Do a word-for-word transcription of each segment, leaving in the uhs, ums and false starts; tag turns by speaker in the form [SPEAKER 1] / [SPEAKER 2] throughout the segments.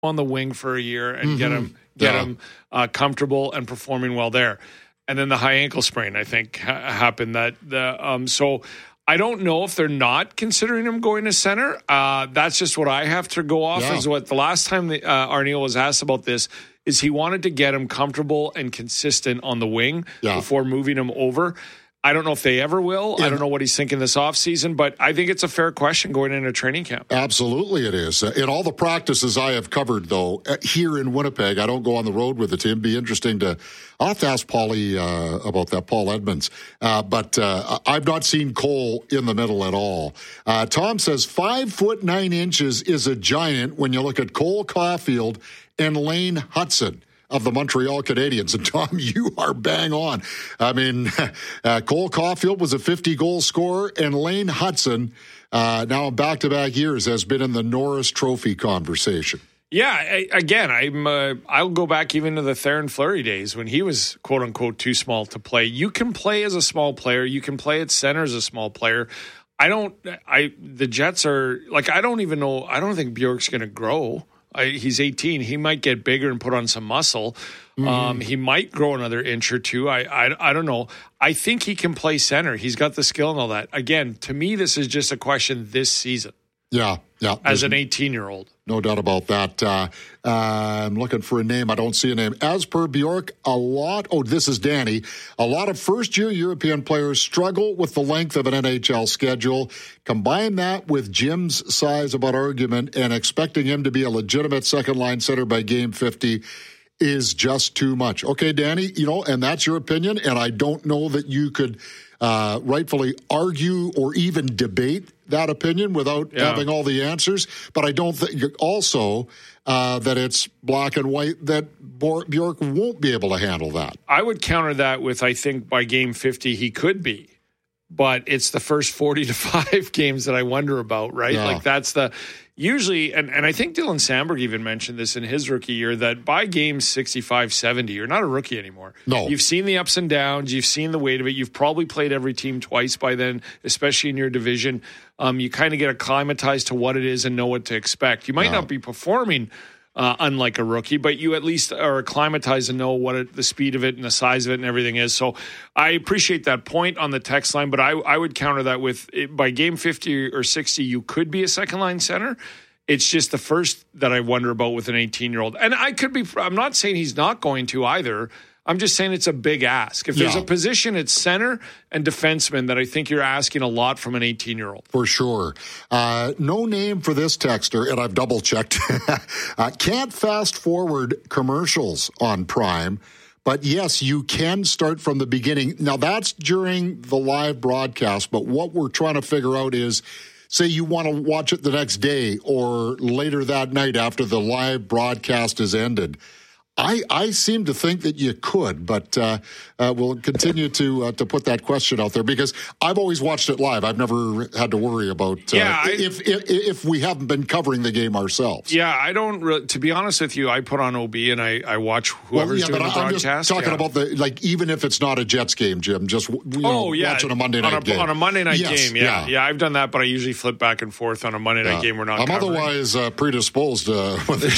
[SPEAKER 1] on the wing for a year and
[SPEAKER 2] Mm-hmm.
[SPEAKER 1] get him get
[SPEAKER 2] Yeah.
[SPEAKER 1] him uh, comfortable and performing well there. And then the high ankle sprain, I think, ha- happened. That the um, so I don't know if they're not considering him going to center. Uh, that's just what I have to go off.
[SPEAKER 2] Yeah.
[SPEAKER 1] Is what the last time the, uh, Arniel was asked about this is he wanted to get him comfortable and consistent on the wing
[SPEAKER 2] Yeah.
[SPEAKER 1] before moving him over. I don't know if they ever will. I
[SPEAKER 2] And-
[SPEAKER 1] don't know what he's thinking this offseason, but I think it's a fair question going into training camp.
[SPEAKER 2] Absolutely it is. Uh, In all the practices I have covered, though, uh, here in Winnipeg, I don't go on the road with the team. Be interesting to, I'll have to ask Paulie uh, about that, Paul Edmonds. Uh, but uh, I've not seen Cole in the middle at all. Uh, Tom says five foot nine inches is a giant when you look at Cole Caulfield and Lane Hudson of the Montreal Canadiens. And Tom, you are bang on. I mean, uh, Cole Caulfield was a fifty-goal scorer, and Lane Hudson, uh, now in back-to-back years, has been in the Norris Trophy conversation.
[SPEAKER 1] Yeah, I, again, I'm. Uh, I'll go back even to the Theron Fleury days when he was "quote unquote" too small to play. You can play as a small player. You can play at center as a small player. I don't. I the Jets are like. I don't even know. I don't think Bjork's going to grow. I, he's eighteen. He might get bigger and put on some muscle. Mm-hmm. Um, he might grow another inch or two. I, I I don't know. I think he can play center. He's got the skill and all that. Again, to me, this is just a question this season.
[SPEAKER 2] Yeah, yeah.
[SPEAKER 1] As an eighteen-year-old.
[SPEAKER 2] No doubt about that. Uh, uh, I'm looking for a name. I don't see a name. As per Bjork, a lot, oh, this is Danny, a lot of first-year European players struggle with the length of an N H L schedule. Combine that with Jim's size about argument and expecting him to be a legitimate second-line center by game fifty is just too much. Okay, Danny, you know, and that's your opinion, and I don't know that you could uh, rightfully argue or even debate that opinion without
[SPEAKER 1] yeah.
[SPEAKER 2] having all the answers. But I don't think also uh, that it's black and white that Bjork won't be able to handle that.
[SPEAKER 1] I would counter that with, I think by game fifty, he could be. But it's the first forty to five games that I wonder about, right?
[SPEAKER 2] Yeah.
[SPEAKER 1] Like that's the usually, and, and I think Dylan Sandberg even mentioned this in his rookie year, that by game sixty-five, seventy, you're not a rookie anymore.
[SPEAKER 2] No.
[SPEAKER 1] You've seen the ups and downs. You've seen the weight of it. You've probably played every team twice by then, especially in your division. Um, you kind of get acclimatized to what it is and know what to expect. You might
[SPEAKER 2] Yeah.
[SPEAKER 1] not be performing Uh, unlike a rookie, but you at least are acclimatized and know what it, the speed of it and the size of it and everything is. So I appreciate that point on the text line, but I, I would counter that with it, by game fifty or sixty, you could be a second line center. It's just the first that I wonder about with an eighteen-year-old. And I could be, I'm not saying he's not going to either. I'm just saying it's a big ask. If there's
[SPEAKER 2] Yeah.
[SPEAKER 1] a position at center and defenseman that I think you're asking a lot from an eighteen-year-old.
[SPEAKER 2] For sure. Uh, no name for this texter, and I've double-checked. uh, can't fast-forward commercials on Prime, but yes, you can start from the beginning. Now, that's during the live broadcast, but what we're trying to figure out is, say you want to watch it the next day or later that night after the live broadcast is ended. I, I seem to think that you could, but uh, uh, we'll continue to uh, to put that question out there because I've always watched it live. I've never had to worry about uh,
[SPEAKER 1] Yeah, I-
[SPEAKER 2] if, if if we haven't been covering the game ourselves.
[SPEAKER 1] Yeah, I don't. Re- to be honest with you, I put on O B and I, I watch
[SPEAKER 2] Well,
[SPEAKER 1] whoever's
[SPEAKER 2] yeah,
[SPEAKER 1] doing
[SPEAKER 2] but
[SPEAKER 1] the
[SPEAKER 2] I'm
[SPEAKER 1] broadcast.
[SPEAKER 2] just talking
[SPEAKER 1] yeah.
[SPEAKER 2] about the like even if it's not a Jets game, Jim, just you know,
[SPEAKER 1] Oh yeah,
[SPEAKER 2] watching a Monday night
[SPEAKER 1] on a,
[SPEAKER 2] game
[SPEAKER 1] on a Monday night
[SPEAKER 2] Yes,
[SPEAKER 1] game. Yeah, yeah, I've done that, but I usually flip back and forth on a Monday night
[SPEAKER 2] Yeah.
[SPEAKER 1] game. We're not.
[SPEAKER 2] I'm
[SPEAKER 1] covering.
[SPEAKER 2] otherwise uh, predisposed uh, with the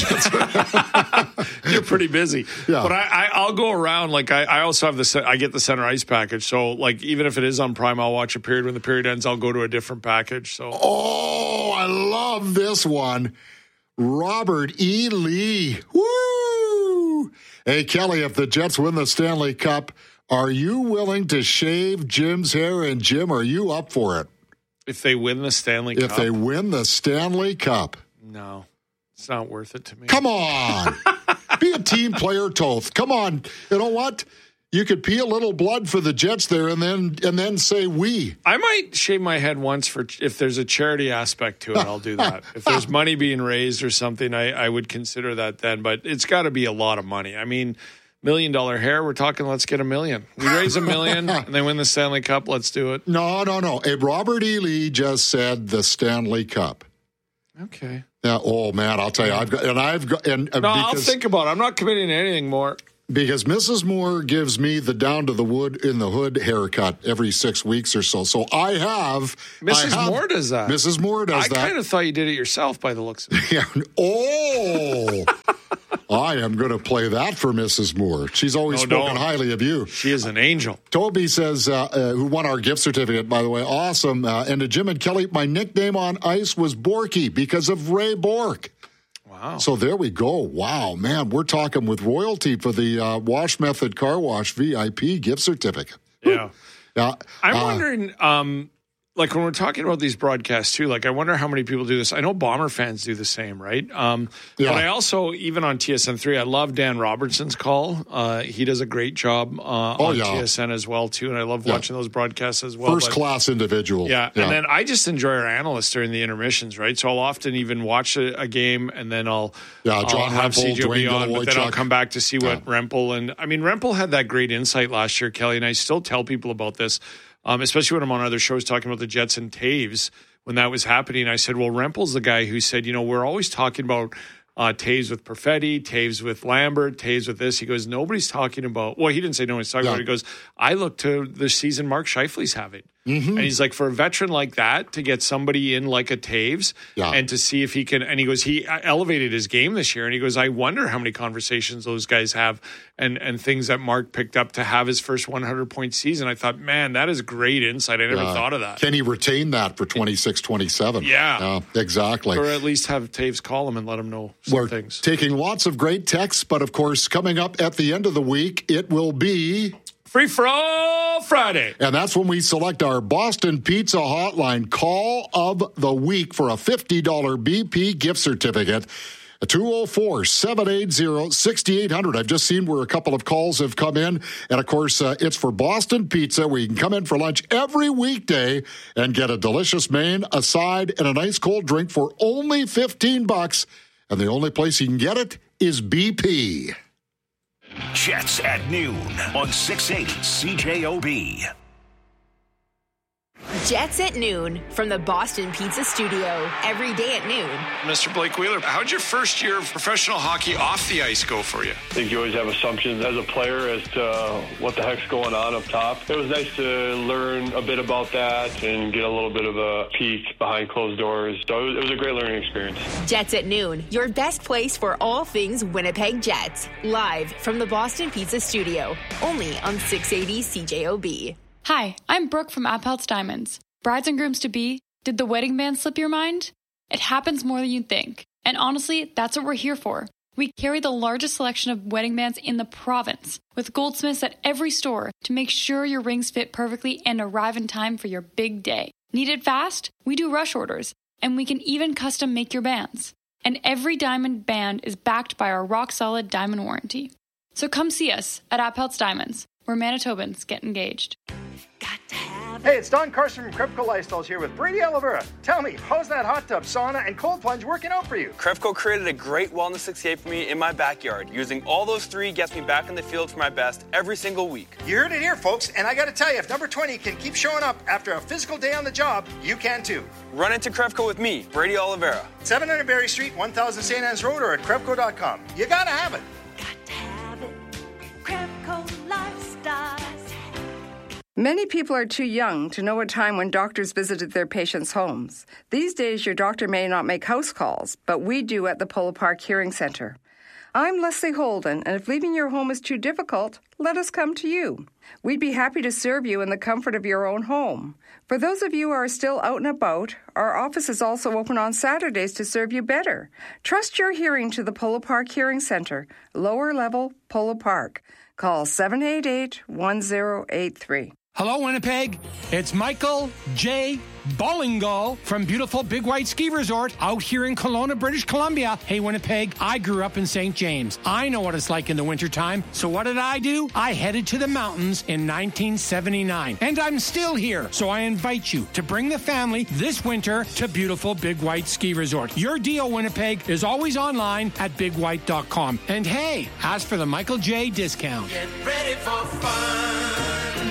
[SPEAKER 2] Jets.
[SPEAKER 1] You're pretty busy.
[SPEAKER 2] Yeah.
[SPEAKER 1] But I, I, I'll go around. Like I, I also have the ce- I get the center ice package. So like even if it is on Prime, I'll watch a period. When the period ends, I'll go to a different package. So
[SPEAKER 2] Oh, I love this one. Robert E. Lee. Woo! Hey, Kelly, if the Jets win the Stanley Cup, are you willing to shave Jim's hair? And Jim, are you up for it?
[SPEAKER 1] if they win the Stanley
[SPEAKER 2] If
[SPEAKER 1] Cup,
[SPEAKER 2] they win the Stanley Cup.
[SPEAKER 1] no, it's not worth it to me.
[SPEAKER 2] Come on. Be a team player, Toth. Come on. You know what? You could pee a little blood for the Jets there and then and then say we.
[SPEAKER 1] I might shave my head once for if there's a charity aspect to it. I'll do that. If there's money being raised or something, I, I would consider that then. But it's got to be a lot of money. I mean, million dollar hair. We're talking. Let's get a million. We raise a million and they win the Stanley Cup. Let's do it.
[SPEAKER 2] No, no, no. Hey, Robert E. Lee just said the Stanley Cup.
[SPEAKER 1] Okay.
[SPEAKER 2] Yeah. Oh man, I'll tell you. I've got and I've got and uh,
[SPEAKER 1] No,
[SPEAKER 2] because
[SPEAKER 1] I'll think about it. I'm not committing to anything more.
[SPEAKER 2] because Missus Moore gives me the down to the wood in the hood haircut every six weeks or so. So I have
[SPEAKER 1] Missus
[SPEAKER 2] I have,
[SPEAKER 1] Moore does that.
[SPEAKER 2] Missus Moore does
[SPEAKER 1] I
[SPEAKER 2] that.
[SPEAKER 1] I kind of thought you did it yourself by the looks of it.
[SPEAKER 2] Yeah. Oh, I am going to play that for Missus Moore. She's always
[SPEAKER 1] No,
[SPEAKER 2] spoken
[SPEAKER 1] don't.
[SPEAKER 2] highly of you.
[SPEAKER 1] She is an angel.
[SPEAKER 2] Toby says, uh, uh, who won our gift certificate, by the way, awesome. Uh, and to Jim and Kelly, my nickname on ice was Borky because of Ray Bork.
[SPEAKER 1] Wow.
[SPEAKER 2] So there we go. Wow, man, we're talking with royalty for the uh, Wash Method Car Wash V I P gift certificate.
[SPEAKER 1] Yeah.
[SPEAKER 2] Yeah.
[SPEAKER 1] I'm
[SPEAKER 2] uh,
[SPEAKER 1] wondering, um, like when we're talking about these broadcasts too, like I wonder how many people do this. I know Bomber fans do the same, right? Um,
[SPEAKER 2] Yeah.
[SPEAKER 1] But I also, even on T S N three, I love Dan Robertson's call. Uh, he does a great job uh,
[SPEAKER 2] Oh,
[SPEAKER 1] on
[SPEAKER 2] yeah.
[SPEAKER 1] T S N as well too, and I love
[SPEAKER 2] Yeah.
[SPEAKER 1] watching those broadcasts as well.
[SPEAKER 2] First
[SPEAKER 1] but-
[SPEAKER 2] class individual.
[SPEAKER 1] Yeah. and then I just enjoy our analysts during the intermissions, right? So I'll often even watch a, a game, and then I'll,
[SPEAKER 2] Yeah,
[SPEAKER 1] I'll
[SPEAKER 2] John
[SPEAKER 1] have
[SPEAKER 2] Rempel,
[SPEAKER 1] C J be
[SPEAKER 2] Dwayne
[SPEAKER 1] on, but then I'll
[SPEAKER 2] Golowychuk.
[SPEAKER 1] come back to see what Rempel and I mean Rempel had that great insight last year, Kelly, and I still tell people about this, um, especially when I'm on other shows talking about the Jets and Taves when that was happening. I said, well, Rempel's the guy who said, you know, we're always talking about uh, Taves with Perfetti, Taves with Lambert, Taves with this. He goes, nobody's talking about, well, he didn't say nobody's talking
[SPEAKER 2] Yeah.
[SPEAKER 1] about it. He goes, I look to the season Mark Scheifele's having.
[SPEAKER 2] Mm-hmm.
[SPEAKER 1] And he's like, for a veteran like that, to get somebody in like a Taves
[SPEAKER 2] Yeah.
[SPEAKER 1] and to see if he can, and he goes, he elevated his game this year. And he goes, I wonder how many conversations those guys have and, and things that Mark picked up to have his first one hundred point season. I thought, man, that is great insight. I never
[SPEAKER 2] Uh,
[SPEAKER 1] thought of that.
[SPEAKER 2] Can he retain that for twenty-six twenty-seven?
[SPEAKER 1] Yeah.
[SPEAKER 2] Uh, exactly.
[SPEAKER 1] Or at least have Taves call him and let him know some
[SPEAKER 2] We're
[SPEAKER 1] things.
[SPEAKER 2] taking lots of great texts, but of course, coming up at the end of the week, it will be...
[SPEAKER 1] Free for all Friday.
[SPEAKER 2] And that's when we select our Boston Pizza Hotline Call of the Week for a fifty dollars B P gift certificate. two oh four, seven eight zero, six eight zero zero. I've just seen where a couple of calls have come in. And of course, uh, it's for Boston Pizza, where you can come in for lunch every weekday and get a delicious main, a side, and a nice cold drink for only fifteen bucks. And the only place you can get it is B P.
[SPEAKER 3] Jets at noon on six eighty C J O B.
[SPEAKER 4] Jets at noon from the Boston Pizza Studio. Every day at noon.
[SPEAKER 1] Mister Blake Wheeler, how'd your first year of professional hockey off the ice go for you?
[SPEAKER 5] I think you always have assumptions as a player as to what the heck's going on up top. It was nice to learn a bit about that and get a little bit of a peek behind closed doors. So it was, it was a great learning experience.
[SPEAKER 4] Jets at noon, your best place for all things Winnipeg Jets. Live from the Boston Pizza Studio. Only on six eighty C J O B.
[SPEAKER 6] Hi, I'm Brooke from Appelt's Diamonds. Brides and grooms-to-be, did the wedding band slip your mind? It happens more than you'd think. And honestly, that's what we're here for. We carry the largest selection of wedding bands in the province, with goldsmiths at every store to make sure your rings fit perfectly and arrive in time for your big day. Need it fast? We do rush orders, and we can even custom make your bands. And every diamond band is backed by our rock-solid diamond warranty. So come see us at Appelt's Diamonds, where Manitobans get engaged.
[SPEAKER 7] Hey, it's Don Carson from Krepko Lifestyles here with Brady Oliveira. Tell me, how's that hot tub, sauna, and cold plunge working out for you?
[SPEAKER 8] Krepko created a great wellness escape for me in my backyard. Using all those three gets me back in the field for my best every single week.
[SPEAKER 7] You heard it here, folks, and I gotta tell you, if number twenty can keep showing up after a physical day on the job, you can too.
[SPEAKER 8] Run into Krepko with me, Brady Oliveira.
[SPEAKER 7] seven hundred Berry Street, one thousand Saint Anne's Road, or at Krepko dot com. You gotta have it.
[SPEAKER 9] Got to have it. Krepko Lifestyles.
[SPEAKER 10] Many people are too young to know a time when doctors visited their patients' homes. These days, your doctor may not make house calls, but we do at the Polo Park Hearing Center. I'm Leslie Holden, and if leaving your home is too difficult, let us come to you. We'd be happy to serve you in the comfort of your own home. For those of you who are still out and about, our office is also open on Saturdays to serve you better. Trust your hearing to the Polo Park Hearing Center, lower level Polo Park. Call seven eight eight, one zero eight three.
[SPEAKER 11] Hello, Winnipeg. It's Michael J. Bowlingo from beautiful Big White Ski Resort out here in Kelowna, British Columbia. Hey, Winnipeg, I grew up in Saint James. I know what it's like in the wintertime. So what did I do? I headed to the mountains in nineteen seventy-nine. And I'm still here. So I invite you to bring the family this winter to beautiful Big White Ski Resort. Your deal, Winnipeg, is always online at big white dot com. And hey, ask for the Michael J. discount.
[SPEAKER 12] Get ready for fun.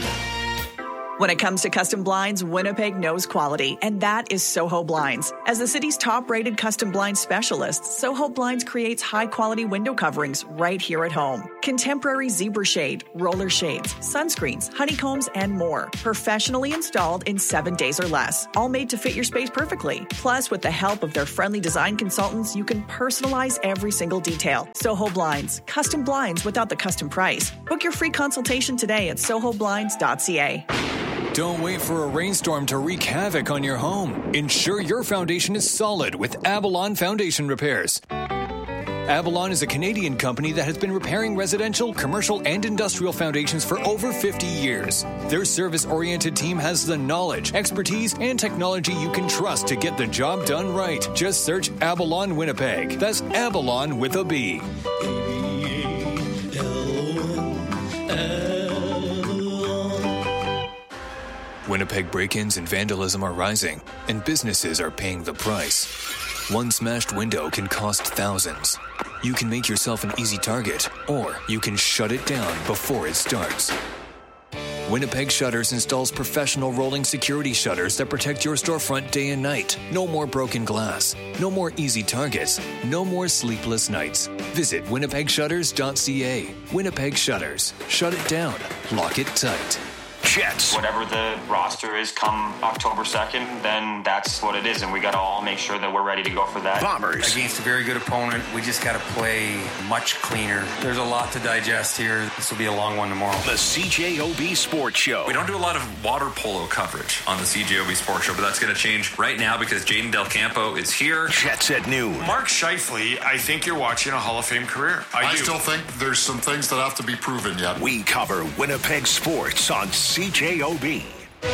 [SPEAKER 13] When it comes to custom blinds, Winnipeg knows quality, and that is Soho Blinds. As the city's top-rated custom blind specialist, Soho Blinds creates high-quality window coverings right here at home. Contemporary zebra shade, roller shades, sunscreens, honeycombs, and more. Professionally installed in seven days or less. All made to fit your space perfectly. Plus, with the help of their friendly design consultants, you can personalize every single detail. Soho Blinds. Custom blinds without the custom price. Book your free consultation today at soho blinds dot c a.
[SPEAKER 14] Don't wait for a rainstorm to wreak havoc on your home. Ensure your foundation is solid with Avalon Foundation Repairs. Avalon is a Canadian company that has been repairing residential, commercial, and industrial foundations for over fifty years. Their service-oriented team has the knowledge, expertise, and technology you can trust to get the job done right. Just search Avalon Winnipeg. That's Avalon with a B. Winnipeg break-ins and vandalism are rising, and businesses are paying the price. One smashed window can cost thousands. You can make yourself an easy target, or you can shut it down before it starts. Winnipeg Shutters installs professional rolling security shutters that protect your storefront day and night. No more broken glass. No more easy targets. No more sleepless nights. Visit winnipeg shutters dot c a. Winnipeg Shutters. Shut it down. Lock it tight.
[SPEAKER 15] Jets. Whatever the roster is come October second, then that's what it is, and we got to all make sure that we're ready to go for that.
[SPEAKER 16] Bombers. Against a very good opponent, we just got to play much cleaner. There's a lot to digest here. This will be a long one tomorrow.
[SPEAKER 3] The C J O B Sports Show.
[SPEAKER 17] We don't do a lot of water polo coverage on the C J O B Sports Show, but that's going to change right now because Jaden Del Campo is here.
[SPEAKER 3] Jets at noon.
[SPEAKER 1] Mark Scheifele, I think you're watching a Hall of Fame career. I,
[SPEAKER 2] I
[SPEAKER 1] do.
[SPEAKER 2] still think there's some things that have to be proven yet.
[SPEAKER 3] We cover Winnipeg sports on C J O B.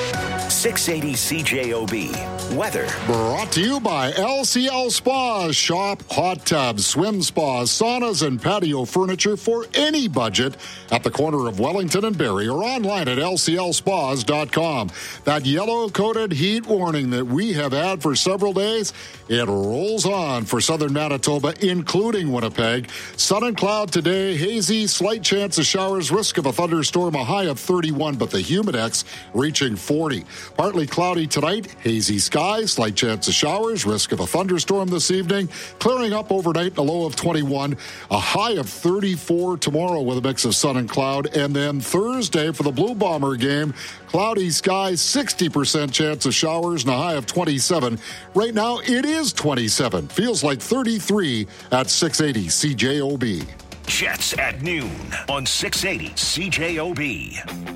[SPEAKER 3] six eighty C J O B. Weather.
[SPEAKER 2] Brought to you by L C L Spas. Shop hot tubs, swim spas, saunas, and patio furniture for any budget at the corner of Wellington and Barrie or online at L C L spas dot com. That yellow-coated heat warning that we have had for several days, it rolls on for southern Manitoba, including Winnipeg. Sun and cloud today, hazy, slight chance of showers, risk of a thunderstorm, a high of thirty-one, but the humidex reaching forty. Partly cloudy tonight, hazy skies, slight chance of showers, risk of a thunderstorm this evening, clearing up overnight, a low of twenty-one, a high of thirty-four tomorrow with a mix of sun and cloud, and then Thursday for the Blue Bomber game, cloudy skies, sixty percent chance of showers, and a high of twenty-seven. Right now, it is twenty-seven. Feels like thirty-three at six eighty C J O B.
[SPEAKER 3] Jets at noon on six eighty C J O B.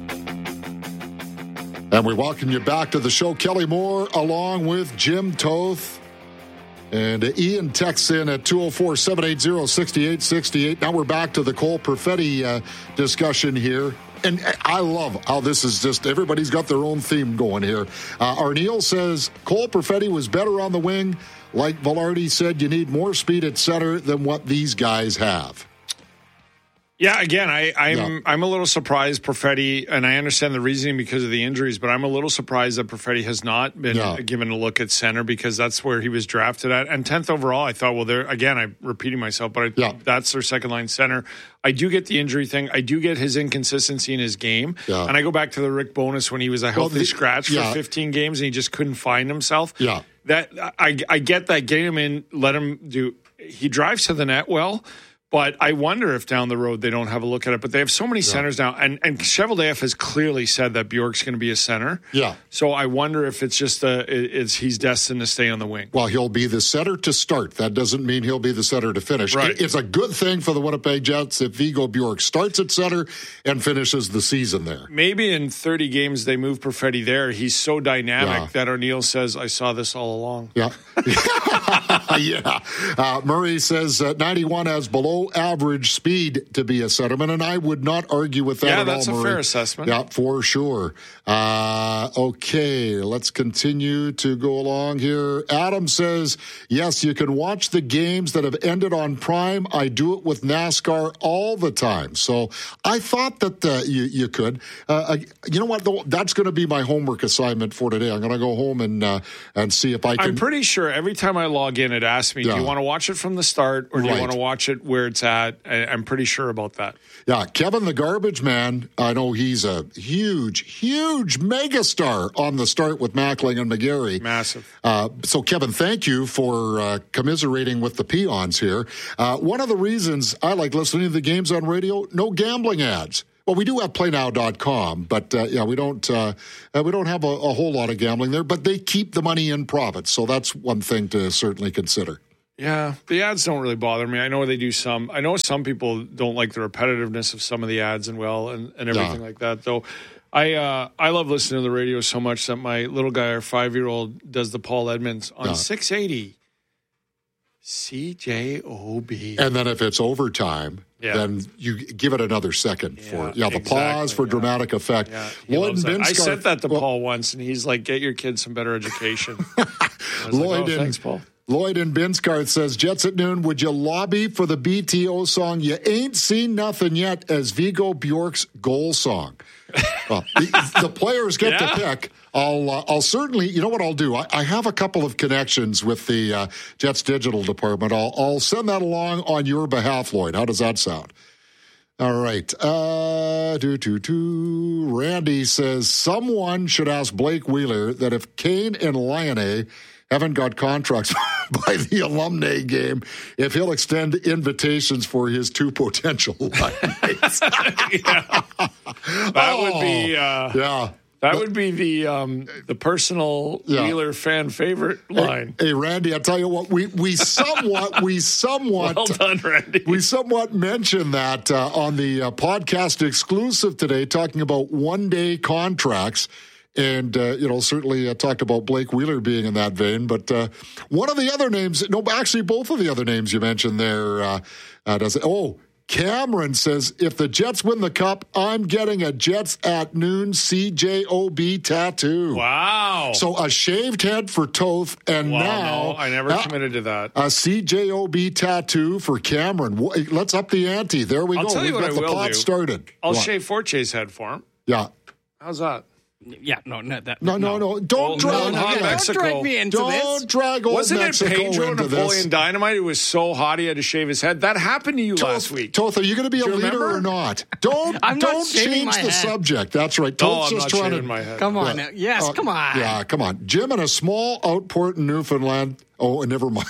[SPEAKER 2] And we welcome you back to the show. Kelly Moore along with Jim Toth. And uh, Ian texts in at two oh four, seven eight zero, six eight six eight. Now we're back to the Cole Perfetti uh, discussion here. And I love how this is just, everybody's got their own theme going here. Uh, Arneal says, Cole Perfetti was better on the wing. Like Velarde said, you need more speed at center than what these guys have.
[SPEAKER 1] Yeah, again, I, I'm
[SPEAKER 2] Yeah.
[SPEAKER 1] I'm a little surprised Perfetti, and I understand the reasoning because of the injuries, but I'm a little surprised that Perfetti has not been
[SPEAKER 2] Yeah.
[SPEAKER 1] given a look at center because that's where he was drafted at. And tenth overall, I thought, well, there again, I'm repeating myself, but I,
[SPEAKER 2] Yeah.
[SPEAKER 1] that's their second line center. I do get the injury thing. I do get his inconsistency in his game.
[SPEAKER 2] Yeah.
[SPEAKER 1] And I go back to the Rick Bonus when he was a healthy
[SPEAKER 2] the-
[SPEAKER 1] scratch
[SPEAKER 2] yeah.
[SPEAKER 1] for fifteen games and he just couldn't find himself.
[SPEAKER 2] Yeah.
[SPEAKER 1] That I, I get that. Getting him in, let him do. He drives to the net well. But I wonder if down the road they don't have a look at it. But they have so many
[SPEAKER 2] Yeah.
[SPEAKER 1] centers now. And, and Cheveldaeff has clearly said that Bjork's going to be a center.
[SPEAKER 2] Yeah.
[SPEAKER 1] So I wonder if it's just a, it's he's destined to stay on the wing.
[SPEAKER 2] Well, he'll be the center to start. That doesn't mean he'll be the center to finish.
[SPEAKER 1] Right.
[SPEAKER 2] It- It's a good thing for the Winnipeg Jets if Viggo Bjork starts at center and finishes the season there.
[SPEAKER 1] Maybe in thirty games they move Perfetti there. He's so dynamic
[SPEAKER 2] Yeah.
[SPEAKER 1] that O'Neill says, I saw this all along.
[SPEAKER 2] Yeah. yeah. Uh, Murray says uh, ninety-one has below average speed to be a centerman, and I would not argue with that
[SPEAKER 1] Yeah,
[SPEAKER 2] at
[SPEAKER 1] that's
[SPEAKER 2] all,
[SPEAKER 1] a
[SPEAKER 2] Murray.
[SPEAKER 1] fair assessment.
[SPEAKER 2] Yeah, for sure. Uh, okay, let's continue to go along here. Adam says, yes, you can watch the games that have ended on Prime. I do it with NASCAR all the time. So I thought that uh, you, you could. Uh, you know what, though? That's going to be my homework assignment for today. I'm going to go home and uh, and see if I can.
[SPEAKER 1] I'm pretty sure every time I log in, it asks me,
[SPEAKER 2] Yeah.
[SPEAKER 1] do you want to watch it from the start or do
[SPEAKER 2] Right.
[SPEAKER 1] you want to watch it where where it's at. I, I'm pretty sure about that.
[SPEAKER 2] Yeah, Kevin the Garbage Man, I know he's a huge, huge megastar on the start with Mackling and McGarry.
[SPEAKER 1] Massive.
[SPEAKER 2] Uh, so, Kevin, thank you for uh, commiserating with the peons here. Uh, one of the reasons I like listening to the games on radio, no gambling ads. Well, we do have play now dot com, but uh, yeah, we don't uh, we don't have a, a whole lot of gambling there, but they keep the money in profits. So that's one thing to certainly consider.
[SPEAKER 1] Yeah, the ads don't really bother me. I know they do some. I know some people don't like the repetitiveness of some of the ads and well and, and everything yeah. like that. Though, I uh, I love listening to the radio so much that my little guy, our five year old, does the Paul Edmonds on yeah. six eighty C J O B.
[SPEAKER 2] And then if it's overtime, yeah. then you give it another second yeah, for yeah the exactly, pause for yeah. dramatic effect.
[SPEAKER 1] Yeah, Lloyd and Binscar, I said that to well, Paul once, and he's like, "Get your kids some better education."
[SPEAKER 2] Lloyd
[SPEAKER 1] like, oh,
[SPEAKER 2] and
[SPEAKER 1] thanks, Paul.
[SPEAKER 2] Lloyd in Binscarth says, Jets at noon, would you lobby for the B T O song You Ain't Seen Nothing Yet as Vigo Bjork's goal song? Well, the, the players get yeah. to pick. I'll uh, I'll certainly, you know what I'll do? I, I have a couple of connections with the uh, Jets digital department. I'll, I'll send that along on your behalf, Lloyd. How does that sound? All right. Uh, do, do, do. Randy says, someone should ask Blake Wheeler that if Kane and Laine haven't got contracts by the alumni game, if he'll extend invitations for his two potential line mates.
[SPEAKER 1] yeah. That oh, would be uh,
[SPEAKER 2] yeah.
[SPEAKER 1] That would be the um, the personal yeah. Wheeler fan favorite line.
[SPEAKER 2] Hey, hey, Randy, I tell you what, we we somewhat we somewhat
[SPEAKER 1] well done, Randy.
[SPEAKER 2] We somewhat mentioned that uh, on the uh, podcast exclusive today, talking about one day contracts. And, uh, you know, certainly uh, talked about Blake Wheeler being in that vein. But uh, one of the other names, no, actually both of the other names you mentioned there, uh, uh, does it, oh, Cameron says, if the Jets win the Cup, I'm getting a Jets at noon C J O B tattoo.
[SPEAKER 1] Wow.
[SPEAKER 2] So a shaved head for Toth, and
[SPEAKER 1] wow,
[SPEAKER 2] now...
[SPEAKER 1] No, I never uh, committed to that.
[SPEAKER 2] A C J O B tattoo for Cameron. Let's up the ante. There we
[SPEAKER 1] I'll
[SPEAKER 2] go.
[SPEAKER 1] Tell you
[SPEAKER 2] We've
[SPEAKER 1] what
[SPEAKER 2] got
[SPEAKER 1] I
[SPEAKER 2] the
[SPEAKER 1] will
[SPEAKER 2] pot
[SPEAKER 1] do.
[SPEAKER 2] started.
[SPEAKER 1] I'll
[SPEAKER 2] what?
[SPEAKER 1] shave Forche's head for him.
[SPEAKER 2] Yeah.
[SPEAKER 1] How's that?
[SPEAKER 18] Yeah, no, no, that,
[SPEAKER 2] no, no, no. Don't
[SPEAKER 1] well,
[SPEAKER 2] drag,
[SPEAKER 1] no, hot
[SPEAKER 2] yeah.
[SPEAKER 1] Mexico.
[SPEAKER 18] Don't drag me into
[SPEAKER 2] Don't
[SPEAKER 18] this.
[SPEAKER 2] drag old
[SPEAKER 1] Wasn't
[SPEAKER 2] Mexico
[SPEAKER 1] it Pedro
[SPEAKER 2] into
[SPEAKER 1] Napoleon
[SPEAKER 2] this.
[SPEAKER 1] Dynamite? It was so hot he had to shave his head. That happened to you
[SPEAKER 2] Toth,
[SPEAKER 1] last week.
[SPEAKER 2] Toth, are you going to be a leader
[SPEAKER 1] remember?
[SPEAKER 2] or not? Don't
[SPEAKER 18] I'm
[SPEAKER 2] don't
[SPEAKER 18] not change
[SPEAKER 2] the
[SPEAKER 18] head.
[SPEAKER 2] subject. That's right.
[SPEAKER 1] No,
[SPEAKER 2] Toth's
[SPEAKER 1] I'm
[SPEAKER 2] just
[SPEAKER 1] not
[SPEAKER 2] trying
[SPEAKER 1] shaving
[SPEAKER 2] to.
[SPEAKER 1] my head.
[SPEAKER 18] Come on.
[SPEAKER 2] Yeah.
[SPEAKER 18] Yes,
[SPEAKER 2] uh,
[SPEAKER 18] come on.
[SPEAKER 2] Yeah, come on. Jim in a small outport in Newfoundland. Oh, never mind.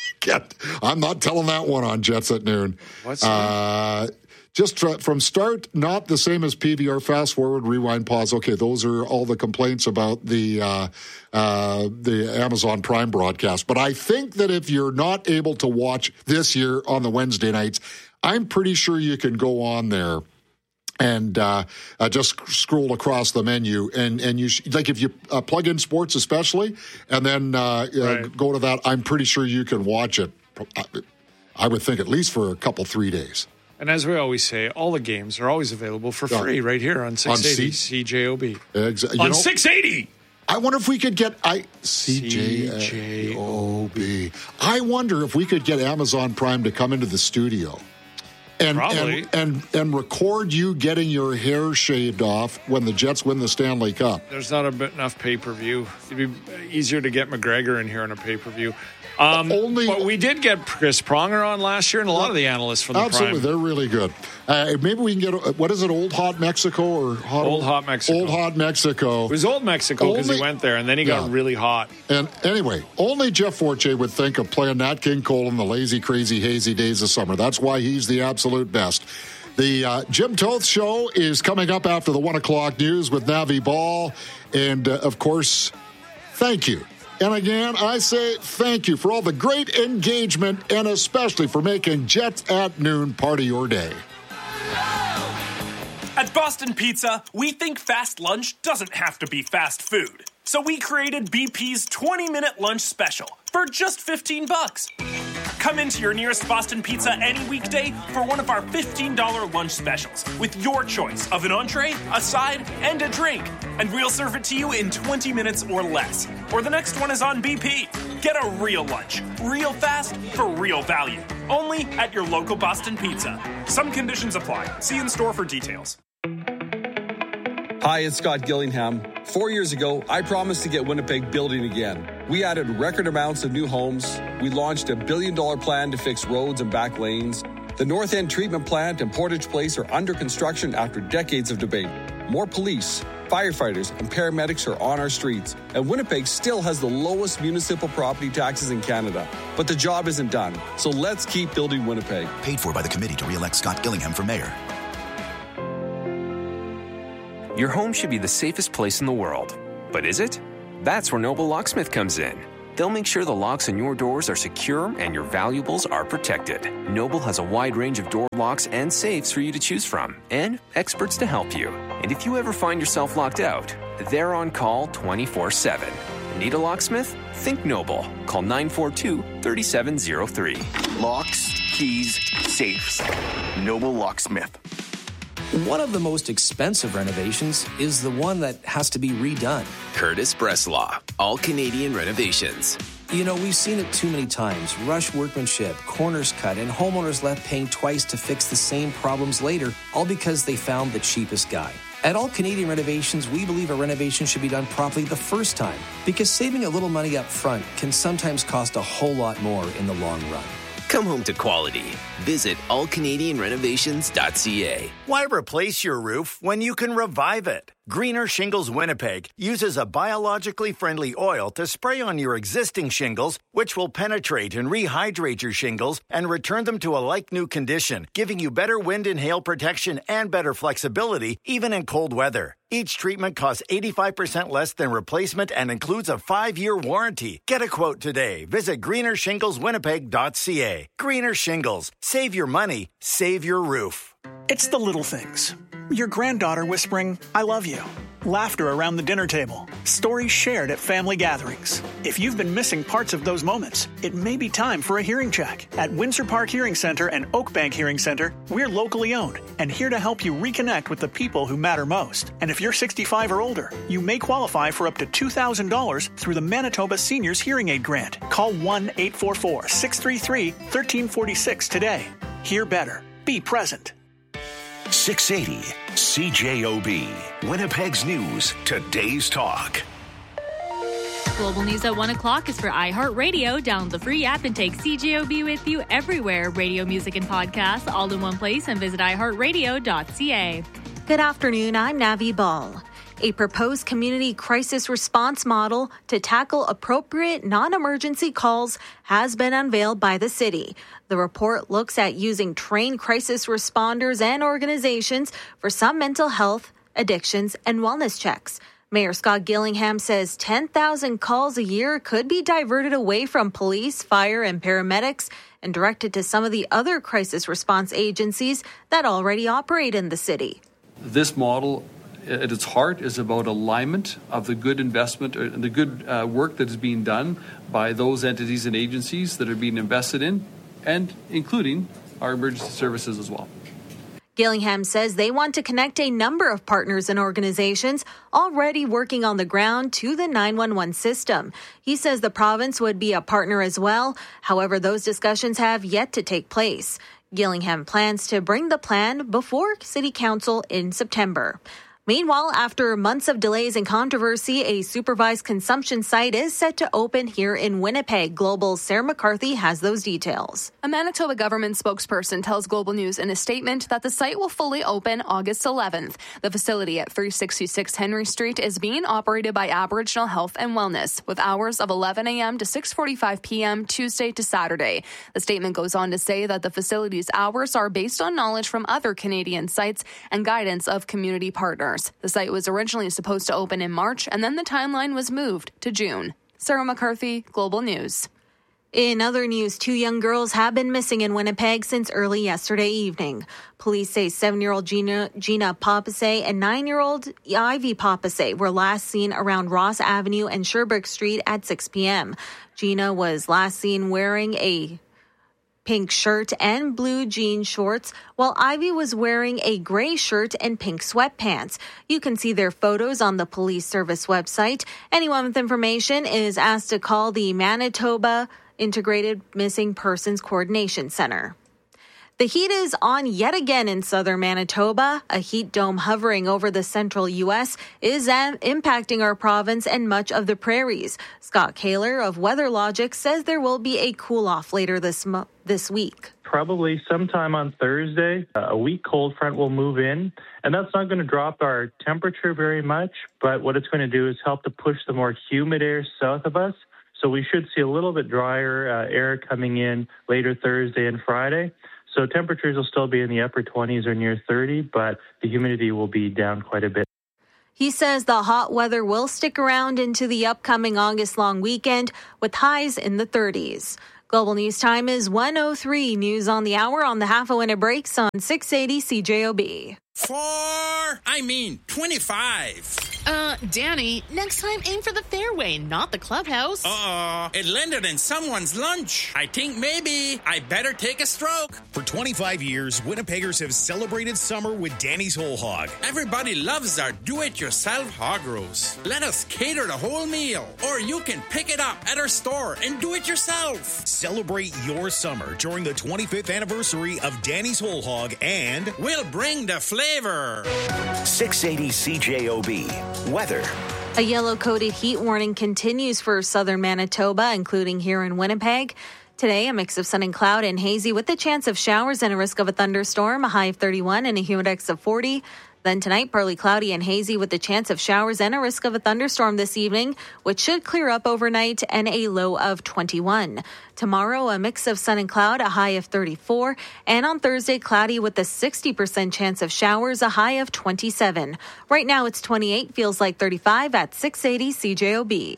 [SPEAKER 2] I'm not telling that one on Jets at noon.
[SPEAKER 1] What's that?
[SPEAKER 2] Uh, Just tr- from start, not the same as P V R. Fast forward, rewind, pause. Okay, those are all the complaints about the uh, uh, the Amazon Prime broadcast. But I think that if you're not able to watch this year on the Wednesday nights, I'm pretty sure you can go on there and uh, uh, just scroll across the menu. And, and you sh- like if you uh, plug in sports especially, and then uh, right. uh, go to that, I'm pretty sure you can watch it. I would think at least for a couple, three days.
[SPEAKER 1] And as we always say, all the games are always available for free yeah. right here on six eighty on C- C J O B.
[SPEAKER 2] Exa-
[SPEAKER 1] on
[SPEAKER 2] know,
[SPEAKER 1] six eighty!
[SPEAKER 2] I wonder if we could get I C J O B. I wonder if we could get Amazon Prime to come into the studio and
[SPEAKER 1] Probably.
[SPEAKER 2] and, and and record you getting your hair shaved off when the Jets win the Stanley Cup.
[SPEAKER 1] There's not a bit enough pay-per-view. It'd be easier to get McGregor in here on a pay-per-view. Um, Only, but we did get Chris Pronger on last year, and a lot of the analysts from the
[SPEAKER 2] absolutely,
[SPEAKER 1] Prime.
[SPEAKER 2] They're really good. Uh, maybe we can get what is it, Old Hot Mexico or hot
[SPEAKER 1] Old Hot Mexico?
[SPEAKER 2] Old Hot Mexico.
[SPEAKER 1] It was Old Mexico because he went there, and then he got yeah. really hot.
[SPEAKER 2] And anyway, only Jeff Forche would think of playing Nat King Cole in the lazy, crazy, hazy days of summer. That's why he's the absolute best. The uh, Jim Toth Show is coming up after the one o'clock news with Navi Ball, and uh, of course, thank you. And again, I say thank you for all the great engagement and especially for making Jets at noon part of your day.
[SPEAKER 19] At Boston Pizza, we think fast lunch doesn't have to be fast food. So we created B P's twenty-minute lunch special for just fifteen bucks. Come into your nearest Boston Pizza any weekday for one of our fifteen dollars lunch specials with your choice of an entree, a side, and a drink. And we'll serve it to you in twenty minutes or less. Or the next one is on B P. Get a real lunch, real fast, for real value. Only at your local Boston Pizza. Some conditions apply. See in store for details.
[SPEAKER 20] Hi, it's Scott Gillingham. Four years ago, I promised to get Winnipeg building again. We added record amounts of new homes. We launched a billion dollar plan to fix roads and back lanes. The North End Treatment Plant and Portage Place are under construction after decades of debate. More police, firefighters, and paramedics are on our streets. And Winnipeg still has the lowest municipal property taxes in Canada. But the job isn't done. So let's keep building Winnipeg.
[SPEAKER 18] Paid for by the committee to re-elect Scott Gillingham for mayor.
[SPEAKER 21] Your home should be the safest place in the world. But is it? That's where Noble Locksmith comes in. They'll make sure the locks on your doors are secure and your valuables are protected. Noble has a wide range of door locks and safes for you to choose from, and experts to help you. And if you ever find yourself locked out, they're on call twenty-four seven. Need a locksmith? Think Noble. Call nine four two, three seven zero three.
[SPEAKER 3] Locks, keys, safes. Noble Locksmith.
[SPEAKER 22] One of the most expensive renovations is the one that has to be redone.
[SPEAKER 23] Curtis Breslaw, All Canadian Renovations.
[SPEAKER 22] You know, we've seen it too many times. Rush workmanship, corners cut, and homeowners left paying twice to fix the same problems later, all because they found the cheapest guy. At All Canadian Renovations, we believe a renovation should be done properly the first time, because saving a little money up front can sometimes cost a whole lot more in the long run.
[SPEAKER 23] Come home to quality. Visit all canadian renovations dot c a.
[SPEAKER 24] Why replace your roof when you can revive it? Greener Shingles Winnipeg uses a biologically friendly oil to spray on your existing shingles, which will penetrate and rehydrate your shingles and return them to a like-new condition, giving you better wind and hail protection and better flexibility, even in cold weather. Each treatment costs eighty-five percent less than replacement and includes a five-year warranty. Get a quote today. Visit greener shingles winnipeg dot c a. Greener Shingles. Save your money. Save your roof.
[SPEAKER 25] It's the little things. Your granddaughter whispering, I love you. Laughter around the dinner table. Stories shared at family gatherings. If you've been missing parts of those moments, it may be time for a hearing check. At Windsor Park Hearing Center and Oakbank Hearing Center, we're locally owned and here to help you reconnect with the people who matter most. And if you're sixty-five or older, you may qualify for up to two thousand dollars through the Manitoba Seniors Hearing Aid Grant. Call one eight four four, six three three, one three four six today. Hear better. Be present.
[SPEAKER 3] six eighty C J O B. Winnipeg's News. Today's Talk.
[SPEAKER 26] Global News at one o'clock is for iHeartRadio. Download the free app and take C J O B with you everywhere. Radio, music, and podcasts all in one place, and visit i heart radio dot c a.
[SPEAKER 27] Good afternoon. I'm Navi Ball. A proposed community crisis response model to tackle appropriate non-emergency calls has been unveiled by the city. The report looks at using trained crisis responders and organizations for some mental health, addictions, and wellness checks. Mayor Scott Gillingham says ten thousand calls a year could be diverted away from police, fire, and paramedics and directed to some of the other crisis response agencies that already operate in the city.
[SPEAKER 20] This model at its heart is about alignment of the good investment or the good uh, work that is being done by those entities and agencies that are being invested in, and including our emergency services as well.
[SPEAKER 27] Gillingham says they want to connect a number of partners and organizations already working on the ground to the nine one one system. He says the province would be a partner as well. However, those discussions have yet to take place. Gillingham plans to bring the plan before City Council in September. Meanwhile, after months of delays and controversy, a supervised consumption site is set to open here in Winnipeg. Global's Sarah McCarthy has those details.
[SPEAKER 28] A Manitoba government spokesperson tells Global News in a statement that the site will fully open August eleventh. The facility at three sixty-six Henry Street is being operated by Aboriginal Health and Wellness, with hours of eleven a.m. to six forty-five p.m. Tuesday to Saturday. The statement goes on to say that the facility's hours are based on knowledge from other Canadian sites and guidance of community partners. The site was originally supposed to open in March, and then the timeline was moved to June. Sarah McCarthy, Global News.
[SPEAKER 27] In other news, two young girls have been missing in Winnipeg since early yesterday evening. Police say seven-year-old Gina, Gina Papasse and nine-year-old Ivy Papasse were last seen around Ross Avenue and Sherbrooke Street at six p.m. Gina was last seen wearing a pink shirt and blue jean shorts, while Ivy was wearing a gray shirt and pink sweatpants. You can see their photos on the police service website. Anyone with information is asked to call the Manitoba Integrated Missing Persons Coordination Center. The heat is on yet again in southern Manitoba. A heat dome hovering over the central U S is um, impacting our province and much of the prairies. Scott Kaler of WeatherLogic says there will be a cool-off later this mo- this week.
[SPEAKER 4] Probably sometime on Thursday, a weak cold front will move in, and that's not going to drop our temperature very much, but what it's going to do is help to push the more humid air south of us. So we should see a little bit drier uh, air coming in later Thursday and Friday. So temperatures will still be in the upper twenties or near thirty, but the humidity will be down quite a bit.
[SPEAKER 27] He says the hot weather will stick around into the upcoming August long weekend with highs in the thirties. Global News Time is one oh three. News on the hour on the half hour when it breaks on six eighty C J O B.
[SPEAKER 5] Four, I mean twenty-five.
[SPEAKER 6] Uh, Danny, next time aim for the fairway, not the clubhouse.
[SPEAKER 5] Uh-oh, it landed in someone's lunch. I think maybe I better take a stroke.
[SPEAKER 7] For twenty-five years, Winnipeggers have celebrated summer with Danny's Whole Hog.
[SPEAKER 5] Everybody loves our do-it-yourself hog roast. Let us cater the whole meal, or you can pick it up at our store and do it yourself.
[SPEAKER 7] Celebrate your summer during the twenty-fifth anniversary of Danny's Whole Hog, and
[SPEAKER 5] we'll bring the flavor.
[SPEAKER 3] six eighty C J O B. Weather.
[SPEAKER 27] A yellow-coated heat warning continues for southern Manitoba, including here in Winnipeg. Today, a mix of sun and cloud and hazy with a chance of showers and a risk of a thunderstorm, a high of thirty-one and a humidex of forty. Then tonight, partly cloudy and hazy with a chance of showers and a risk of a thunderstorm this evening, which should clear up overnight, and a low of twenty-one. Tomorrow, a mix of sun and cloud, a high of thirty-four. And on Thursday, cloudy with a sixty percent chance of showers, a high of twenty-seven. Right now, it's twenty-eight, feels like thirty-five at six eighty C J O B.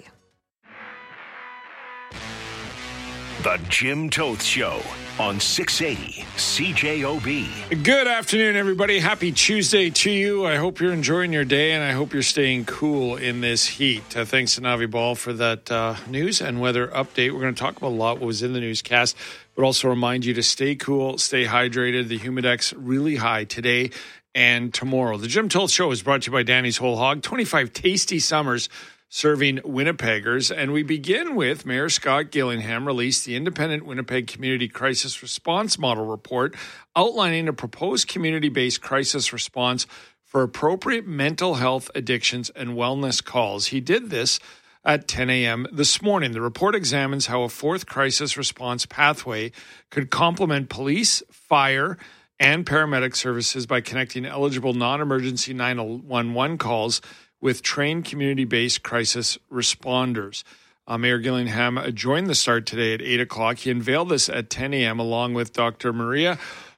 [SPEAKER 3] The Jim Toth Show on six eighty C J O B.
[SPEAKER 1] Good afternoon, everybody. Happy Tuesday to you. I hope you're enjoying your day, and I hope you're staying cool in this heat. Uh, thanks to Navi Ball for that uh, news and weather update. We're going to talk about a lot what was in the newscast, but also remind you to stay cool, stay hydrated. The humidex really high today and tomorrow. The Jim Toth Show is brought to you by Danny's Whole Hog. twenty-five tasty summers serving Winnipeggers. And we begin with Mayor Scott Gillingham released the Independent Winnipeg Community Crisis Response Model Report outlining a proposed community-based crisis response for appropriate mental health, addictions, and wellness calls. He did this at ten a.m. this morning. The report examines how a fourth crisis response pathway could complement police, fire, and paramedic services by connecting eligible non-emergency nine one one calls with trained community-based crisis responders. Uh, Mayor Gillingham joined the start today at eight o'clock. He unveiled this at ten a.m. along with Doctor Maria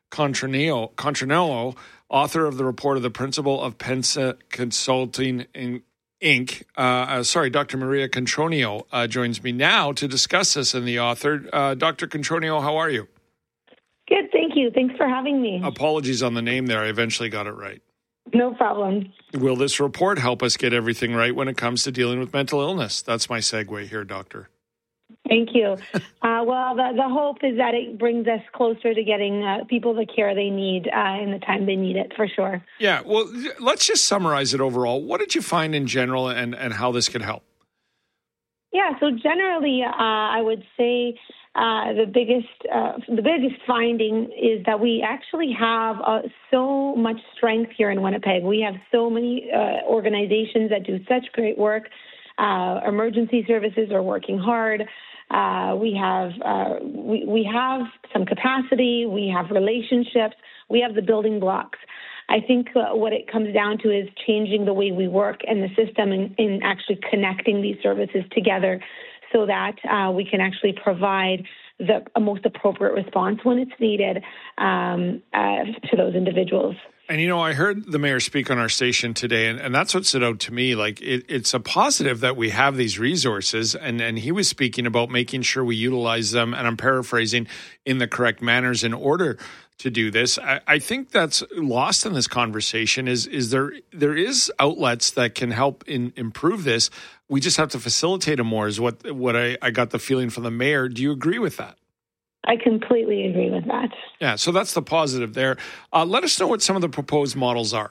[SPEAKER 1] Contronello, author of the report of the principal of Pensa Consulting Incorporated. Uh, uh, sorry, Doctor Maria Contronio uh, joins me now to discuss this and the author. Uh, Doctor Contronio, how are you?
[SPEAKER 8] Good, thank you. Thanks for having me.
[SPEAKER 1] Apologies on the name there. I eventually got it right.
[SPEAKER 8] No problem.
[SPEAKER 1] Will this report help us get everything right when it comes to dealing with mental illness? That's my segue here, Doctor.
[SPEAKER 8] Thank you. Uh, well, the, the hope is that it brings us closer to getting uh, people the care they need uh, in the time they need it, for sure.
[SPEAKER 1] Yeah, well, let's just summarize it overall. What did you find in general and, and how this could help?
[SPEAKER 8] Yeah, so generally, uh, I would say uh, the biggest uh, the biggest finding is that we actually have uh, so much strength here in Winnipeg. We have so many uh, organizations that do such great work. Uh, emergency services are working hard. Uh, we have uh, we, we have some capacity. We have relationships. We have the building blocks. I think uh, what it comes down to is changing the way we work and the system and in, in actually connecting these services together so that uh, we can actually provide the a most appropriate response when it's needed um, uh, to those individuals.
[SPEAKER 1] And, you know, I heard the mayor speak on our station today, and, and that's what stood out to me. Like, it, it's a positive that we have these resources, and, and he was speaking about making sure we utilize them, and I'm paraphrasing, in the correct manners in order to do this. I, I think that's lost in this conversation is is there there is outlets that can help in, improve this. We just have to facilitate them more is what, what I, I got the feeling from the mayor. Do you agree with that?
[SPEAKER 8] I completely agree with that.
[SPEAKER 1] Yeah, so that's the positive there. Uh, let us know what some of the proposed models are.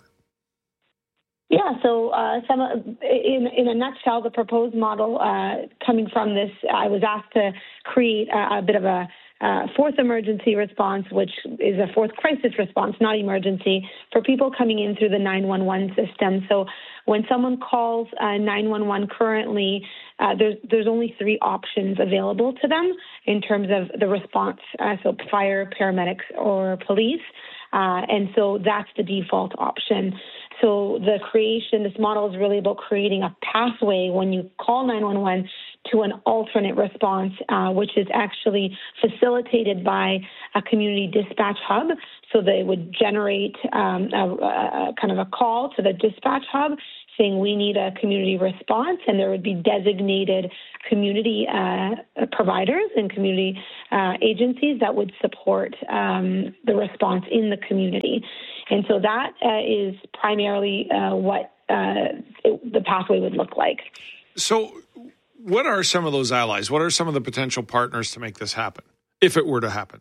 [SPEAKER 8] Yeah, so uh, some in in a nutshell, the proposed model uh, coming from this, I was asked to create a, a bit of a, uh, fourth emergency response, which is a fourth crisis response, not emergency, for people coming in through the nine one one system. So when someone calls uh, nine one one currently, uh, there's there's only three options available to them in terms of the response, uh, so fire, paramedics, or police. Uh, and so that's the default option. So the creation, this model is really about creating a pathway when you call nine one one to an alternate response, uh, which is actually facilitated by a community dispatch hub. So they would generate um, a, a kind of a call to the dispatch hub saying we need a community response, and there would be designated community uh, providers and community uh, agencies that would support um, the response in the community. And so that uh, is primarily uh, what uh, it, the pathway would look like.
[SPEAKER 1] So what are some of those allies? What are some of the potential partners to make this happen, if it were to happen?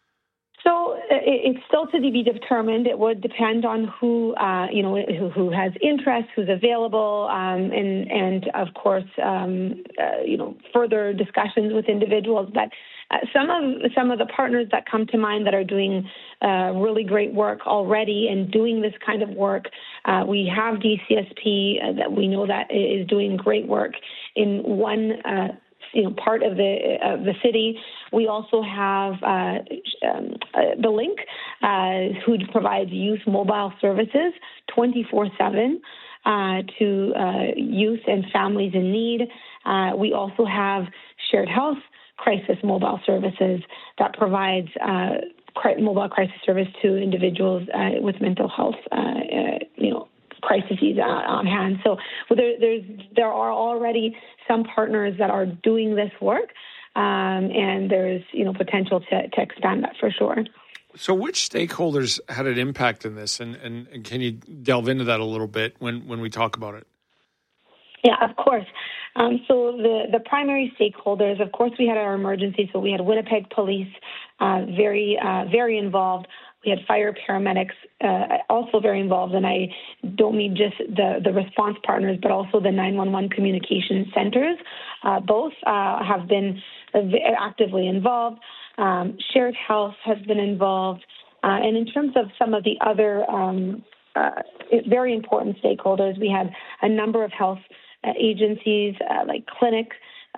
[SPEAKER 8] So it's still to be determined. It would depend on who, uh, you know, who, who has interest, who's available, um, and and of course, um, uh, you know, further discussions with individuals. But uh, some of some of the partners that come to mind that are doing uh, really great work already and doing this kind of work, uh, we have D C S P uh, that we know that is doing great work in one. Uh, you know, part of the of the city. We also have uh, um, uh, the Link, uh, who provides youth mobile services twenty-four seven uh, to uh, youth and families in need. Uh, we also have Shared Health Crisis Mobile Services that provides uh, mobile crisis service to individuals uh, with mental health, uh, uh, you know, crises uh, on hand. So well, there, there's there are already some partners that are doing this work, um, and there's you know potential to, to expand that for sure.
[SPEAKER 1] So which stakeholders had an impact in this, and, and, and can you delve into that a little bit when, when we talk about it?
[SPEAKER 8] Yeah, of course. Um, so the, the primary stakeholders, of course, we had our emergency. So we had Winnipeg Police, uh, very, uh, very involved. We had fire paramedics uh, also very involved, and I don't mean just the, the response partners, but also the nine one one communication centers. Uh, both uh, have been actively involved. Um, Shared Health has been involved. Uh, and in terms of some of the other um, uh, very important stakeholders, we had a number of health uh, agencies uh, like Clinic,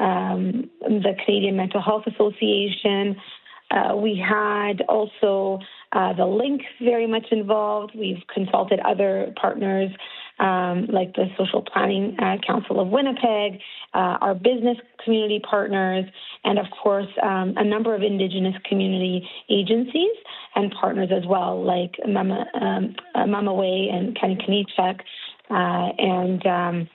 [SPEAKER 8] um, the Canadian Mental Health Association. Uh, we had also uh, the Link very much involved. We've consulted other partners um, like the Social Planning uh, Council of Winnipeg, uh, our business community partners, and of course um, a number of Indigenous community agencies and partners as well, like Mama, um, uh, Mama Way and Kanekanichak, uh, and um,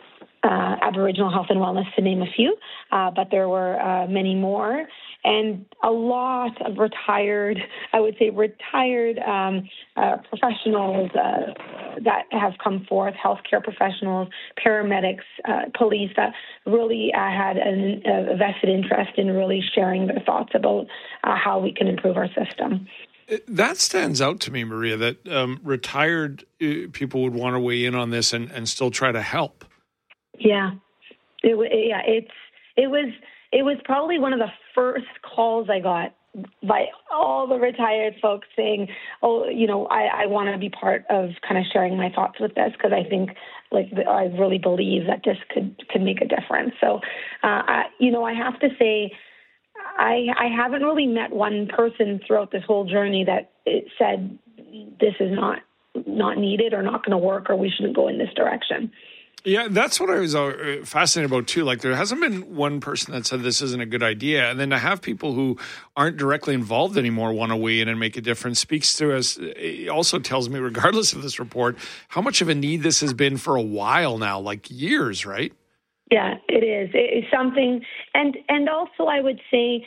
[SPEAKER 8] uh, Aboriginal Health and Wellness, to name a few. Uh, but there were uh, many more. And a lot of retired, I would say retired um, uh, professionals uh, that have come forth, healthcare professionals, paramedics, uh, police, that really uh, had an, a vested interest in really sharing their thoughts about uh, how we can improve our system.
[SPEAKER 1] That stands out to me, Maria, that um, retired uh, people would want to weigh in on this and, and still try to help.
[SPEAKER 8] Yeah, it, yeah, it's it was. It was probably one of the first calls I got by all the retired folks saying, oh, you know, I, I want to be part of kind of sharing my thoughts with this because I think, like, I really believe that this could, could make a difference. So, uh, I, you know, I have to say, I, I haven't really met one person throughout this whole journey that it said this is not not needed or not going to work or we shouldn't go in this direction.
[SPEAKER 1] Yeah, that's what I was uh, fascinated about, too. Like, there hasn't been one person that said this isn't a good idea. And then to have people who aren't directly involved anymore want to weigh in and make a difference speaks to us. It also tells me, regardless of this report, how much of a need this has been for a while now, like years, right?
[SPEAKER 8] Yeah, it is. It is something. And, and also, I would say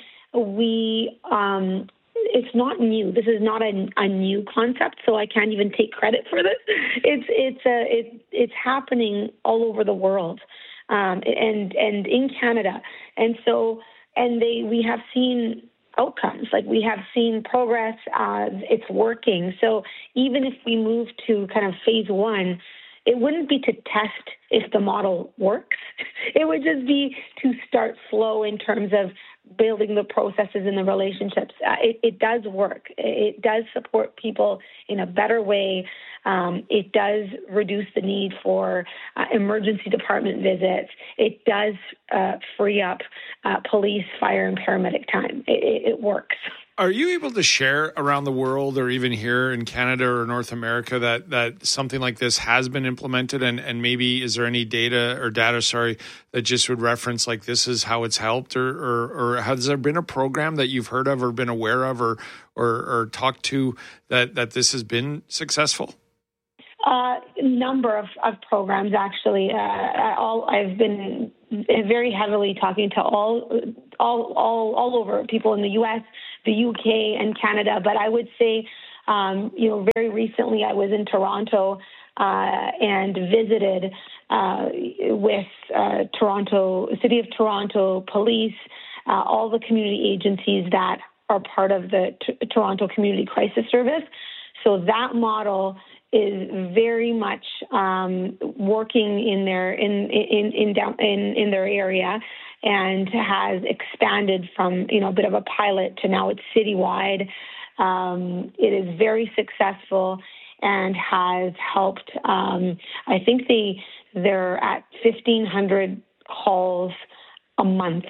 [SPEAKER 8] we... Um, it's not new. This is not a, a new concept, so I can't even take credit for this. It's it's a it, it's happening all over the world, um, and and in Canada, and so and they we have seen outcomes. Like, we have seen progress. Uh, it's working. So even if we move to kind of phase one, it wouldn't be to test if the model works. It would just be to start slow in terms of building the processes and the relationships. Uh, it, it does work. It does support people in a better way. Um, it does reduce the need for uh, emergency department visits. It does uh, free up uh, police, fire, and paramedic time. It, it, it works.
[SPEAKER 1] Are you able to share around the world or even here in Canada or North America that, that something like this has been implemented? And, and maybe is there any data or data, sorry, that just would reference like this is how it's helped? Or, or, or has there been a program that you've heard of or been aware of or, or, or talked to that, that this has been successful?
[SPEAKER 8] A uh, number of, of programs, actually. Uh, all I've been very heavily talking to all, all, all, all over people in the U S, the U K, and Canada. But I would say, um, you know, very recently I was in Toronto uh, and visited uh, with uh, Toronto, City of Toronto Police, uh, all the community agencies that are part of the T- Toronto Community Crisis Service. So that model is very much um, working in their in in in, down, in in their area, and has expanded from you know a bit of a pilot to now it's citywide. Um, it is very successful and has helped. Um, I think they they're at fifteen hundred calls a month.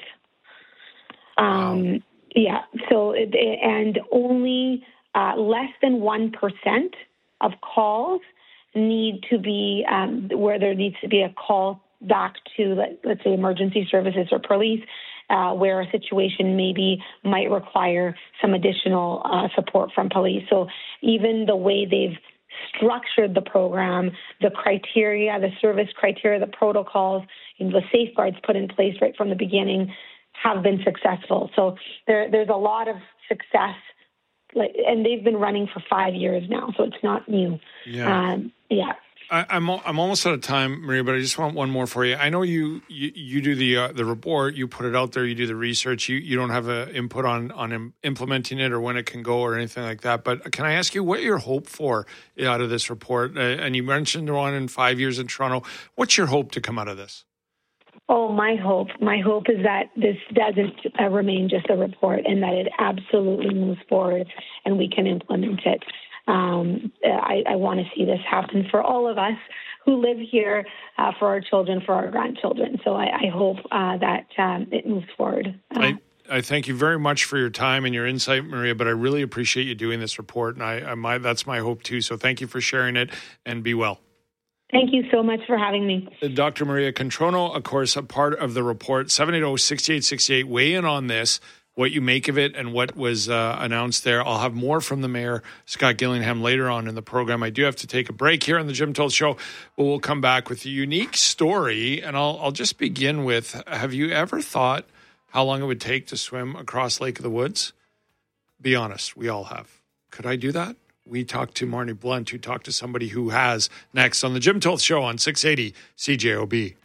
[SPEAKER 8] Um, wow. Yeah. So and only uh, less than one percent of calls need to be um, where there needs to be a call back to, let, let's say, emergency services or police, uh, where a situation maybe might require some additional uh, support from police. So even the way they've structured the program, the criteria, the service criteria, the protocols, and the safeguards put in place right from the beginning have been successful. So there, there's a lot of success. Like, and they've been running for five years now, so it's not new.
[SPEAKER 1] Yeah,
[SPEAKER 8] um, yeah.
[SPEAKER 1] I, I'm I'm almost out of time, Maria, but I just want one more for you. I know you you, you do the uh, the report, you put it out there, you do the research. You you don't have an input on on im- implementing it or when it can go or anything like that. But can I ask you what your hope for out of this report? Uh, and you mentioned one in five years in Toronto. What's your hope to come out of this?
[SPEAKER 8] Oh, my hope. My hope is that this doesn't uh, remain just a report and that it absolutely moves forward and we can implement it. Um, I, I want to see this happen for all of us who live here, uh, for our children, for our grandchildren. So I, I hope uh, that um, it moves forward. Uh,
[SPEAKER 1] I, I thank you very much for your time and your insight, Maria, but I really appreciate you doing this report, and I, I my, that's my hope too. So thank you for sharing it, and be well.
[SPEAKER 8] Thank you so much for having me.
[SPEAKER 1] Doctor Maria Controno, of course, a part of the report. seven eight zero, six eight six eight. Weigh in on this, what you make of it and what was uh, announced there. I'll have more from the mayor, Scott Gillingham, later on in the program. I do have to take a break here on the Jim Toth Show, but we'll come back with a unique story. And I'll, I'll just begin with, have you ever thought how long it would take to swim across Lake of the Woods? Be honest, we all have. Could I do that? We talked to Marnie Blunt, who talked to somebody who has, next on the Jim Toth Show on six eighty C J O B.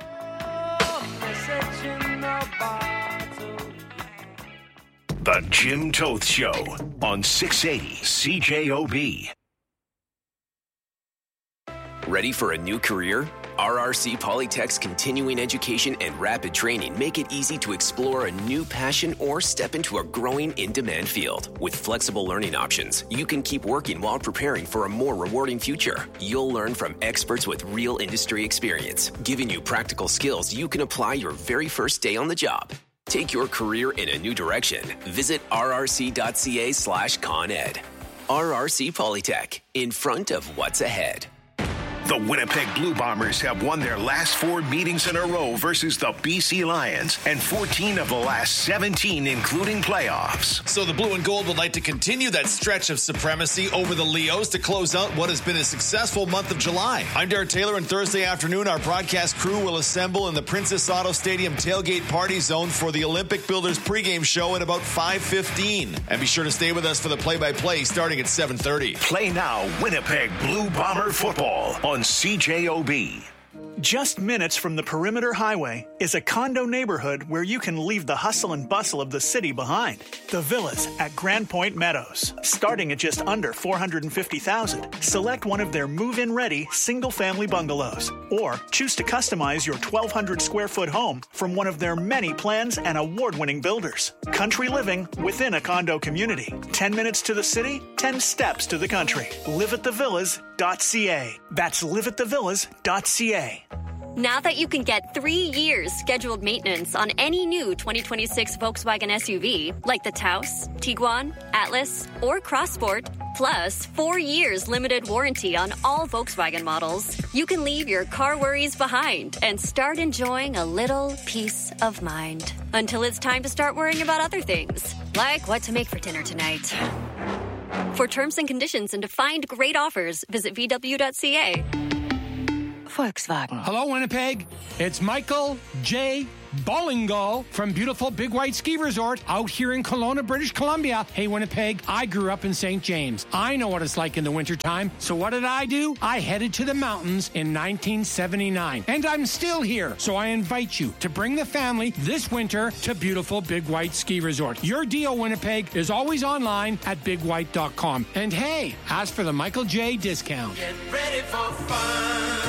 [SPEAKER 3] The Jim Toth Show on six eighty C J O B.
[SPEAKER 23] Ready for a new career? R R C Polytech's continuing education and rapid training make it easy to explore a new passion or step into a growing in-demand field. With flexible learning options, you can keep working while preparing for a more rewarding future. You'll learn from experts with real industry experience, giving you practical skills you can apply your very first day on the job. Take your career in a new direction. Visit rrc.ca slash ConEd. R R C Polytech, in front of what's ahead.
[SPEAKER 3] The Winnipeg Blue Bombers have won their last four meetings in a row versus the B C Lions and fourteen of the last seventeen, including playoffs.
[SPEAKER 9] So the Blue and Gold would like to continue that stretch of supremacy over the Leos to close out what has been a successful month of July. I'm Derek Taylor, and Thursday afternoon, our broadcast crew will assemble in the Princess Auto Stadium tailgate party zone for the Olympic Builders pregame show at about five fifteen. And be sure to stay with us for the play-by-play starting at seven thirty.
[SPEAKER 3] Play now, Winnipeg Blue Bomber football on C J O B.
[SPEAKER 25] Just minutes from the Perimeter Highway is a condo neighborhood where you can leave the hustle and bustle of the city behind. The Villas at Grand Point Meadows. Starting at just under four hundred fifty thousand dollars, select one of their move-in ready single-family bungalows. Or choose to customize your twelve hundred square foot home from one of their many plans and award-winning builders. Country living within a condo community. ten minutes to the city, ten steps to the country. live at the villas dot c a. That's live at the villas dot c a.
[SPEAKER 10] Now that you can get three years scheduled maintenance on any new twenty twenty-six Volkswagen S U V, like the Taos, Tiguan, Atlas, or Crossport, plus four years limited warranty on all Volkswagen models, you can leave your car worries behind and start enjoying a little peace of mind. Until it's time to start worrying about other things, like what to make for dinner tonight. For terms and conditions and to find great offers, visit v w dot c a.
[SPEAKER 11] Volkswagen. Hello, Winnipeg. It's Michael J. Bollingo from beautiful Big White Ski Resort out here in Kelowna, British Columbia. Hey, Winnipeg, I grew up in Saint James. I know what it's like in the wintertime. So what did I do? I headed to the mountains in nineteen seventy-nine. And I'm still here. So I invite you to bring the family this winter to beautiful Big White Ski Resort. Your deal, Winnipeg, is always online at big white dot com. And hey, ask for the Michael J. discount.
[SPEAKER 12] Get ready for fun.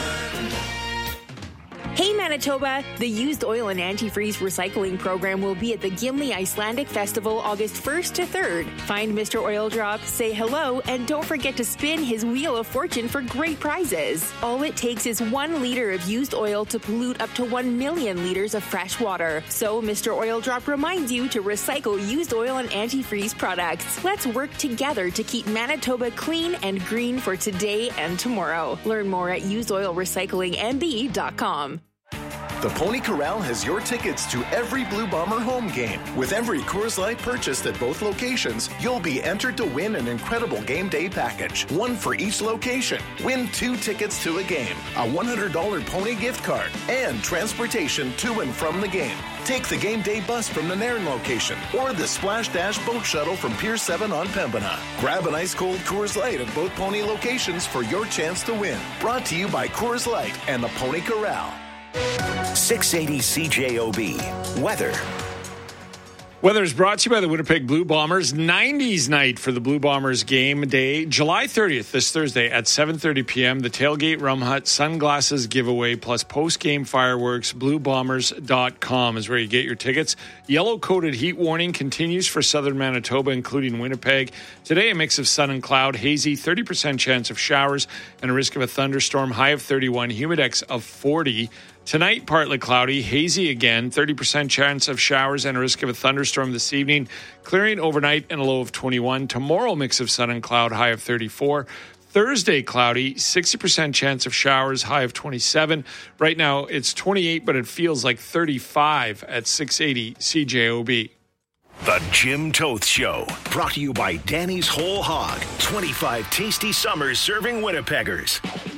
[SPEAKER 13] Hey Manitoba! The Used Oil and Antifreeze Recycling Program will be at the Gimli Icelandic Festival August first to third. Find Mister Oil Drop, say hello, and don't forget to spin his Wheel of Fortune for great prizes. All it takes is one liter of used oil to pollute up to one million liters of fresh water. So Mister Oil Drop reminds you to recycle used oil and antifreeze products. Let's work together to keep Manitoba clean and green for today and tomorrow. Learn more at used oil recycling m b dot com.
[SPEAKER 14] The Pony Corral has your tickets to every Blue Bomber home game. With every Coors Light purchased at both locations, you'll be entered to win an incredible game day package. One for each location. Win two tickets to a game, a one hundred dollars Pony gift card, and transportation to and from the game. Take the game day bus from the Nairn location or the Splash Dash boat shuttle from Pier seven on Pembina. Grab an ice-cold Coors Light at both Pony locations for your chance to win. Brought to you by Coors Light and the Pony Corral.
[SPEAKER 3] six eighty C J O B. Weather.
[SPEAKER 1] Weather is brought to you by the Winnipeg Blue Bombers. nineties night for the Blue Bombers game day. July thirtieth, this Thursday at seven thirty p.m. The Tailgate Rum Hut Sunglasses giveaway plus post-game fireworks. blue bombers dot com is where you get your tickets. Yellow-coated heat warning continues for southern Manitoba, including Winnipeg. Today, a mix of sun and cloud, hazy, thirty percent chance of showers, and a risk of a thunderstorm, high of thirty-one, humidex of forty. Tonight, partly cloudy, hazy again, thirty percent chance of showers and a risk of a thunderstorm this evening. Clearing overnight and a low of twenty-one. Tomorrow, mix of sun and cloud, high of thirty-four. Thursday, cloudy, sixty percent chance of showers, high of twenty-seven. Right now, it's twenty-eight, but it feels like thirty-five at six eighty C J O B.
[SPEAKER 3] The Jim Toth Show, brought to you by Danny's Whole Hog. twenty-five tasty summers serving Winnipeggers.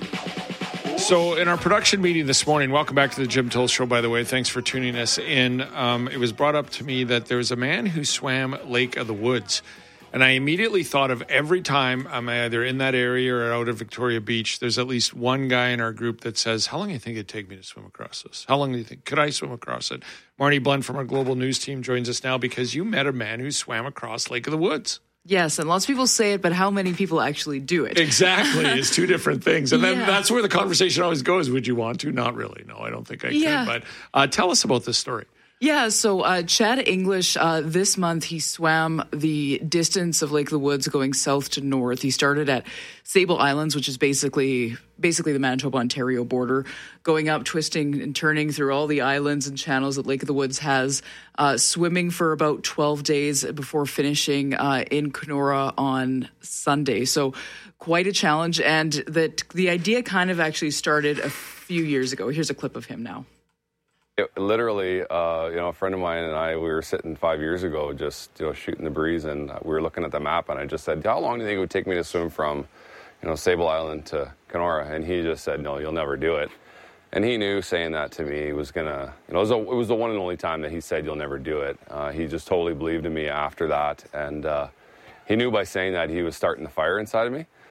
[SPEAKER 1] So in our production meeting this morning, welcome back to the Jim Toth Show, by the way. Thanks for tuning us in. Um, it was brought up to me that there was a man who swam Lake of the Woods. And I immediately thought of every time I'm either in that area or out of Victoria Beach, there's at least one guy in our group that says, how long do you think it'd take me to swim across this? How long do you think? Could I swim across it? Marnie Blunt from our Global News team joins us now because you met a man who swam across Lake of the Woods.
[SPEAKER 15] Yes, and lots of people say it, but how many people actually do it?
[SPEAKER 1] Exactly. It's two different things. And then
[SPEAKER 15] Yeah.
[SPEAKER 1] that's where the conversation always goes. Would you want to? Not really. No, I don't think I
[SPEAKER 15] Yeah.
[SPEAKER 1] could. But uh, tell us about this story.
[SPEAKER 15] Yeah, so uh, Chad English, uh, this month he swam the distance of Lake of the Woods going south to north. He started at Sable Islands, which is basically basically the Manitoba-Ontario border, going up, twisting and turning through all the islands and channels that Lake of the Woods has, uh, swimming for about twelve days before finishing uh, in Kenora on Sunday. So quite a challenge, and that the idea kind of actually started a few years ago. Here's a clip of him now.
[SPEAKER 16] It, literally, uh, you know, a friend of mine and I, we were sitting five years ago just, you know, shooting the breeze, and we were looking at the map, and I just said, how long do you think it would take me to swim from, you know, Sable Island to Kenora? And he just said, no, you'll never do it. And he knew saying that to me was going to, you know, it was, a, it was the one and only time that he said, you'll never do it. Uh, he just totally believed in me after that, and uh, he knew by saying that he was starting the fire inside of me.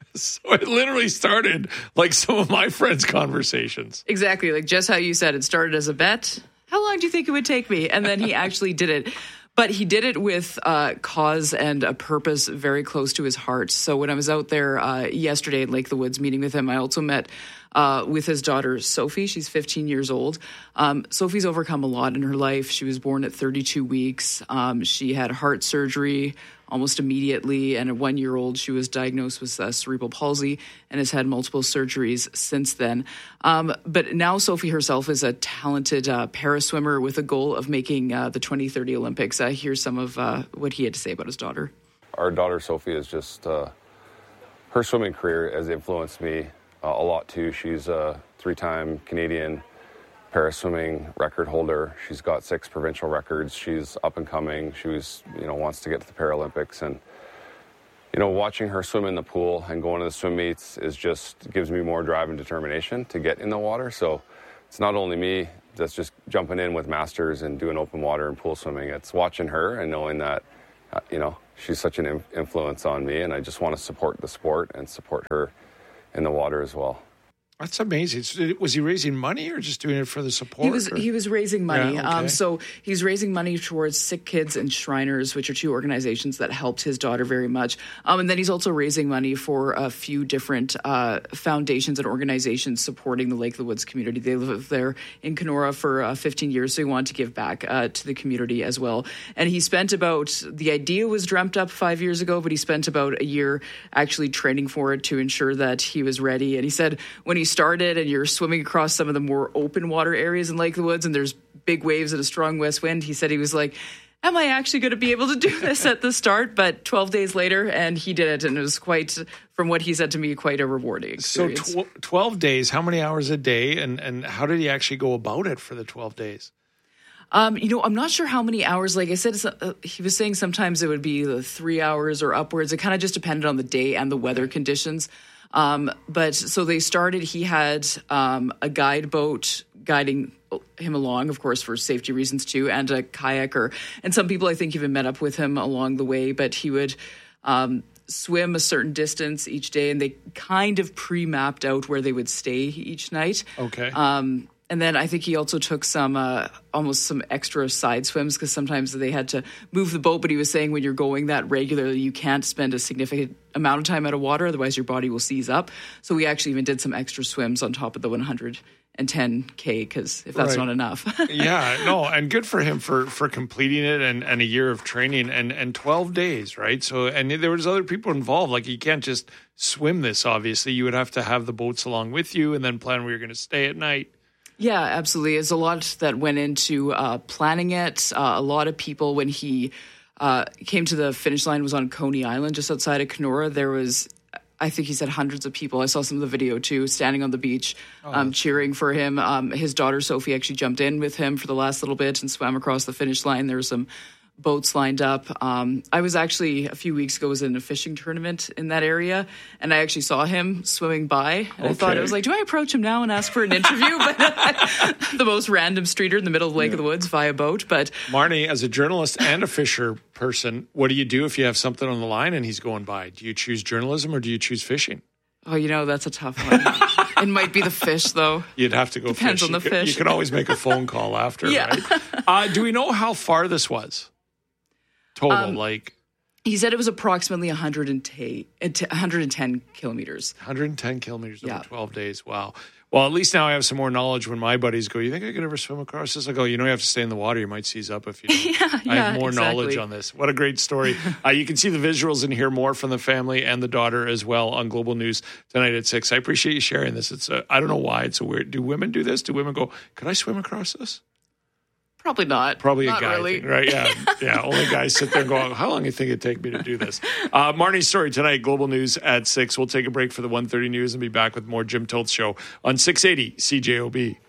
[SPEAKER 1] So it literally started like some of my friends' conversations.
[SPEAKER 15] Exactly. Like just how you said, it started as a bet. How long do you think it would take me? And then he actually did it. But he did it with uh, cause and a purpose very close to his heart. So when I was out there uh, yesterday in Lake of the Woods meeting with him, I also met uh, with his daughter, Sophie. She's fifteen years old. Um, Sophie's overcome a lot in her life. She was born at thirty-two weeks. Um, she had heart surgery almost immediately. And at one year old, she was diagnosed with uh, cerebral palsy and has had multiple surgeries since then. Um, but now Sophie herself is a talented uh, paraswimmer with a goal of making uh, the twenty thirty Olympics. Uh, here's some of uh, what he had to say about his daughter.
[SPEAKER 16] Our daughter, Sophie, is just, uh, her swimming career has influenced me uh, a lot too. She's a three-time Canadian paraswimming record holder. She's got six provincial records. She's up and coming. She was, you know, wants to get to the Paralympics. And, you know, watching her swim in the pool and going to the swim meets is just gives me more drive and determination to get in the water. So it's not only me that's just jumping in with masters and doing open water and pool swimming. It's watching her and knowing that, uh, you know, she's such an influence on me, and I just want to support the sport and support her in the water as well.
[SPEAKER 1] That's amazing. Was he raising money or just doing it for the support?
[SPEAKER 15] He was
[SPEAKER 1] or?
[SPEAKER 15] he was raising money.
[SPEAKER 1] Yeah, okay.
[SPEAKER 15] um, so he's raising money towards Sick Kids and Shriners, which are two organizations that helped his daughter very much. Um, and then he's also raising money for a few different uh, foundations and organizations supporting the Lake of the Woods community. They live there in Kenora for uh, fifteen years, so he wanted to give back uh, to the community as well. And he spent about, the idea was dreamt up five years ago, but he spent about a year actually training for it to ensure that he was ready. And he said when he started and you're swimming across some of the more open water areas in Lake of the Woods and there's big waves and a strong west wind, he said he was like, am I actually going to be able to do this at the start? But twelve days later, and he did it, and it was quite, from what he said to me, quite a rewarding experience.
[SPEAKER 1] So tw- twelve days, how many hours a day, and, and how did he actually go about it for the twelve days?
[SPEAKER 15] Um, you know, I'm not sure how many hours. Like I said, uh, he was saying sometimes it would be the three hours or upwards. It kind of just depended on the day and the weather conditions. Um, but so they started, he had um, a guide boat guiding him along, of course, for safety reasons too, and a kayaker. And some people, I think, even met up with him along the way, but he would um, swim a certain distance each day, and they kind of pre-mapped out where they would stay each night.
[SPEAKER 1] Okay.
[SPEAKER 15] Um, And then I think he also took some, uh, almost some extra side swims because sometimes they had to move the boat. But he was saying when you're going that regularly, you can't spend a significant amount of time out of water. Otherwise, your body will seize up. So we actually even did some extra swims on top of the one hundred ten K because if that's
[SPEAKER 1] Right.
[SPEAKER 15] not enough.
[SPEAKER 1] Yeah, no, and good for him for, for completing it and, and a year of training and, and twelve days, right? So, and there was other people involved. Like you can't just swim this, obviously. You would have to have the boats along with you and then plan where you're going to stay at night.
[SPEAKER 15] Yeah, absolutely. There's a lot that went into uh, planning it. Uh, a lot of people, when he uh, came to the finish line, was on Coney Island, just outside of Kenora. There was, I think he said hundreds of people. I saw some of the video too, standing on the beach,
[SPEAKER 1] Oh,
[SPEAKER 15] um, cheering for him. Um, his daughter, Sophie, actually jumped in with him for the last little bit and swam across the finish line. There were some boats lined up. Um, I was actually, a few weeks ago, was in a fishing tournament in that area, and I actually saw him swimming by. And I thought, I was like, do I approach him now and ask for an interview? But the most random streeter in the middle of Lake
[SPEAKER 1] Yeah.
[SPEAKER 15] of the Woods via boat. But
[SPEAKER 1] Marnie, as a journalist and a fisher person, what do you do if you have something on the line and he's going by? Do you choose journalism or do you choose fishing?
[SPEAKER 15] oh, you know, that's a tough one. It might be the fish, though.
[SPEAKER 1] You'd have to go
[SPEAKER 15] Depends
[SPEAKER 1] fish.
[SPEAKER 15] on the
[SPEAKER 1] you could,
[SPEAKER 15] fish.
[SPEAKER 1] You could always make a phone call after,
[SPEAKER 15] Yeah.
[SPEAKER 1] right? Uh, do we know how far this was? Total,
[SPEAKER 15] Um,
[SPEAKER 1] like
[SPEAKER 15] He said it was approximately one hundred ten, one hundred ten kilometers.
[SPEAKER 1] one hundred ten kilometers over
[SPEAKER 15] Yeah.
[SPEAKER 1] twelve days. Wow. Well, at least now I have some more knowledge when my buddies go, you think I could ever swim across this? I go, you know, you have to stay in the water. You might seize up if you don't.
[SPEAKER 15] yeah,
[SPEAKER 1] I have more
[SPEAKER 15] exactly.
[SPEAKER 1] knowledge on this. What a great story. uh, you can see the visuals and hear more from the family and the daughter as well on Global News tonight at six. I appreciate you sharing this. It's a, I don't know why it's so weird. Do women do this? Do women go, could I swim across this?
[SPEAKER 15] Probably not.
[SPEAKER 1] Probably
[SPEAKER 15] Not
[SPEAKER 1] a guy
[SPEAKER 15] really.
[SPEAKER 1] thing, right? Yeah, yeah. Only guys sit there going, "How long do you think it'd take me to do this?" Uh, Marnie's story tonight, Global News at six. We'll take a break for the one thirty news and be back with more Jim Toth Show on six eighty C J O B.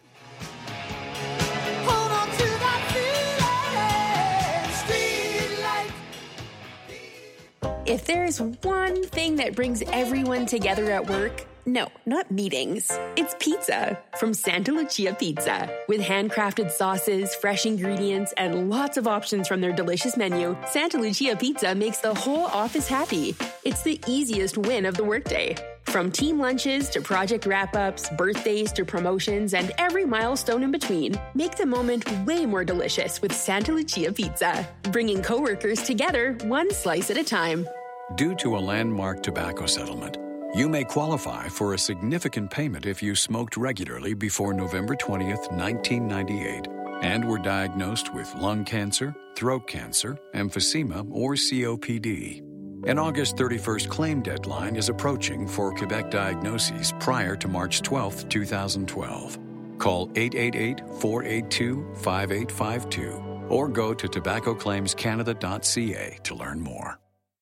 [SPEAKER 2] If there's one thing that brings everyone together at work,
[SPEAKER 13] No, not meetings. It's pizza from Santa Lucia Pizza. With handcrafted sauces, fresh ingredients, and lots of options from their delicious menu, Santa Lucia Pizza makes the whole office happy. It's the easiest win of the workday. From team lunches to project wrap-ups, birthdays to promotions, and every milestone in between, make the moment way more delicious with Santa Lucia Pizza. Bringing coworkers together one slice at a time.
[SPEAKER 2] Due to a landmark tobacco settlement, you may qualify for a significant payment if you smoked regularly before November twentieth, nineteen ninety-eight, and were diagnosed with lung cancer, throat cancer, emphysema, or C O P D. An August thirty-first claim deadline is approaching for Quebec diagnoses prior to March twelfth, twenty twelve. Call eight eight eight, four eight two, five eight five two or go to tobacco claims canada dot c a to learn more.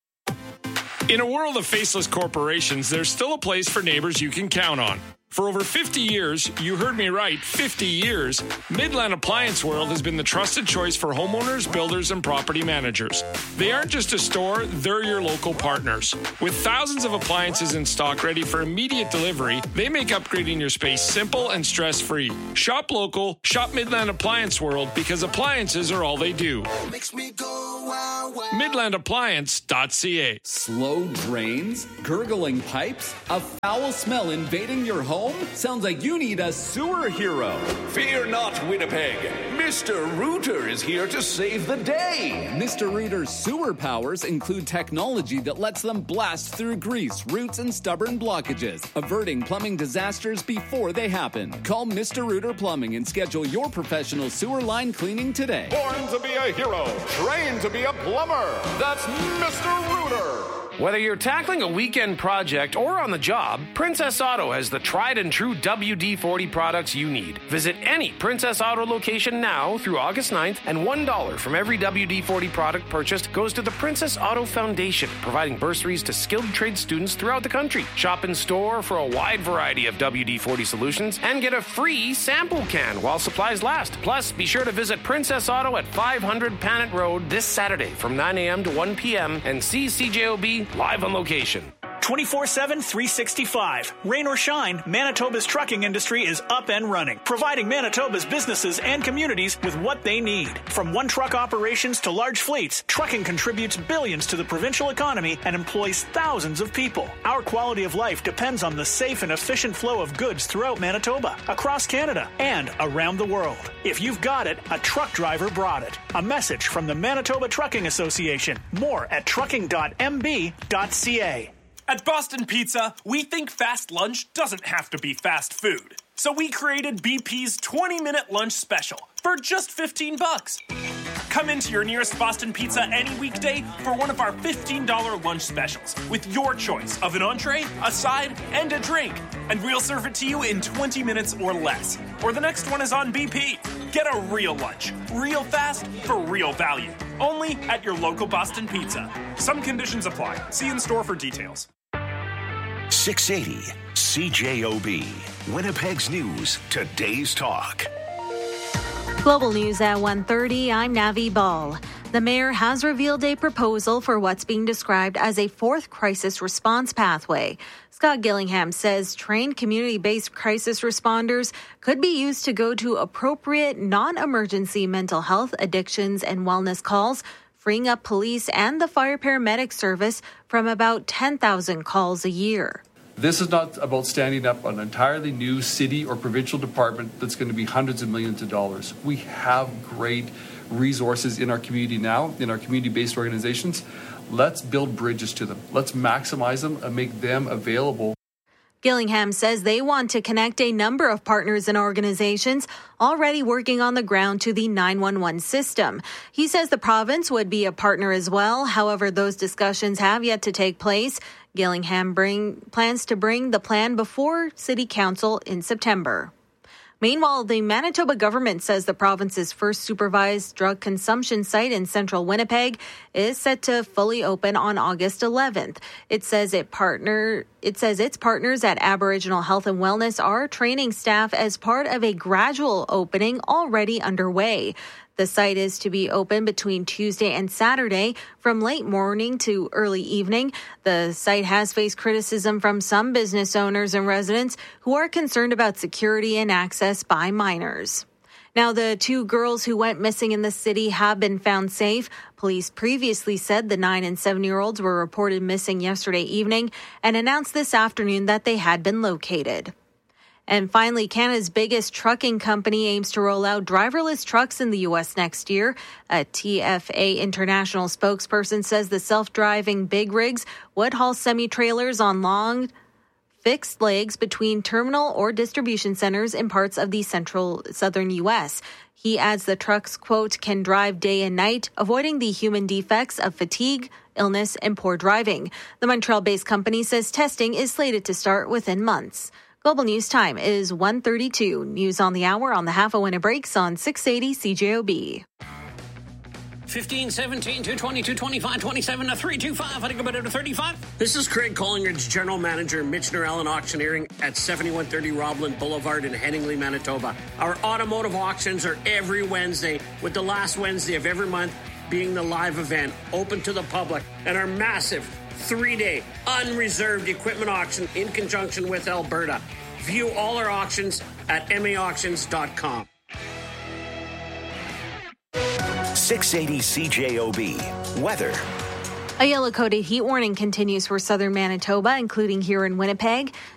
[SPEAKER 1] In a world of faceless corporations, there's still a place for neighbors you can count on. For over fifty years, you heard me right, fifty years, Midland Appliance World has been the trusted choice for homeowners, builders, and property managers. They aren't just a store, they're your local partners. With thousands of appliances in stock ready for immediate delivery, they make upgrading your space simple and stress-free. Shop local, shop Midland Appliance World, because appliances are all they do.
[SPEAKER 12] Makes me go wow, wow.
[SPEAKER 1] midland appliance dot c a.
[SPEAKER 17] Slow drains? Gurgling pipes? A foul smell invading your home? Sounds like you need a sewer hero.
[SPEAKER 18] Fear not, Winnipeg. Mister Rooter is here to save the day.
[SPEAKER 17] Mister Rooter's sewer powers include technology that lets them blast through grease, roots, and stubborn blockages, averting plumbing disasters before they happen. Call Mister Rooter Plumbing and schedule your professional sewer line cleaning today.
[SPEAKER 19] Born to be a hero, trained to be a plumber. That's Mister Rooter.
[SPEAKER 21] Whether you're tackling a weekend project or on the job, Princess Auto has the tried and true W D forty products you need. Visit any Princess Auto location now through August ninth, and one dollar from every W D forty product purchased goes to the Princess Auto Foundation, providing bursaries to skilled trade students throughout the country. Shop in store for a wide variety of W D forty solutions and get a free sample can while supplies last. Plus, be sure to visit Princess Auto at five hundred Panet Road this Saturday from nine a.m. to one p.m. and see C J O B live on location.
[SPEAKER 25] twenty-four seven, three sixty-five. Rain or shine, Manitoba's trucking industry is up and running, providing Manitoba's businesses and communities with what they need. From one-truck operations to large fleets, trucking contributes billions to the provincial economy and employs thousands of people. Our quality of life depends on the safe and efficient flow of goods throughout Manitoba, across Canada, and around the world. If you've got it, a truck driver brought it. A message from the Manitoba Trucking Association. More at trucking dot m b dot c a.
[SPEAKER 22] At Boston Pizza, we think fast lunch doesn't have to be fast food. So we created B P's twenty-minute lunch special for just fifteen bucks. Come into your nearest Boston Pizza any weekday for one of our fifteen dollars lunch specials with your choice of an entree, a side, and a drink. And we'll serve it to you in twenty minutes or less. Or the next one is on B P. Get a real lunch, real fast, for real value. Only at your local Boston Pizza. Some conditions apply. See in store for details.
[SPEAKER 3] six eighty C J O B, Winnipeg's News, Today's Talk.
[SPEAKER 27] Global News at one thirty, I'm Navi Ball. The mayor has revealed a proposal for what's being described as a fourth crisis response pathway. Scott Gillingham says trained community-based crisis responders could be used to go to appropriate non-emergency mental health, addictions, and wellness calls, freeing up police and the fire paramedic service from about ten thousand calls a year.
[SPEAKER 20] This is not about standing up an entirely new city or provincial department that's going to be hundreds of millions of dollars. We have great resources in our community now, in our community-based organizations. Let's build bridges to them. Let's maximize them and make them available.
[SPEAKER 27] Gillingham says they want to connect a number of partners and organizations already working on the ground to the nine one one system. He says the province would be a partner as well. However, those discussions have yet to take place. Gillingham bring, plans to bring the plan before City Council in September. Meanwhile, the Manitoba government says the province's first supervised drug consumption site in central Winnipeg is set to fully open on August eleventh. It says it partner it says its partners at Aboriginal Health and Wellness are training staff as part of a gradual opening already underway. The site is to be open between Tuesday and Saturday from late morning to early evening. The site has faced criticism from some business owners and residents who are concerned about security and access by minors. Now, the two girls who went missing in the city have been found safe. Police previously said the nine and seven-year-olds were reported missing yesterday evening and announced this afternoon that they had been located. And finally, Canada's biggest trucking company aims to roll out driverless trucks in the U S next year. A T F A International spokesperson says the self-driving big rigs would haul semi-trailers on long fixed legs between terminal or distribution centers in parts of the central southern U S. He adds the trucks, quote, can drive day and night, avoiding the human defects of fatigue, illness, and poor driving. The Montreal-based company says testing is slated to start within months. Global News Time is one thirty-two. News on the hour on the half hour when it breaks on six eighty C J O B.
[SPEAKER 4] fifteen, seventeen, two twenty, two twenty-five, twenty-seven to three twenty-five. I think about it to thirty-five.
[SPEAKER 5] This is Craig Collingridge, General Manager, Mitch Norell and Auctioneering at seventy-one thirty Robland Boulevard in Headingley, Manitoba. Our automotive auctions are every Wednesday, with the last Wednesday of every month being the live event, open to the public, and our massive three-day unreserved equipment auction in conjunction with Alberta. View all our auctions at m a auctions dot com.
[SPEAKER 3] six eighty C J O B. Weather.
[SPEAKER 27] A yellow-coated heat warning continues for southern Manitoba, including here in Winnipeg.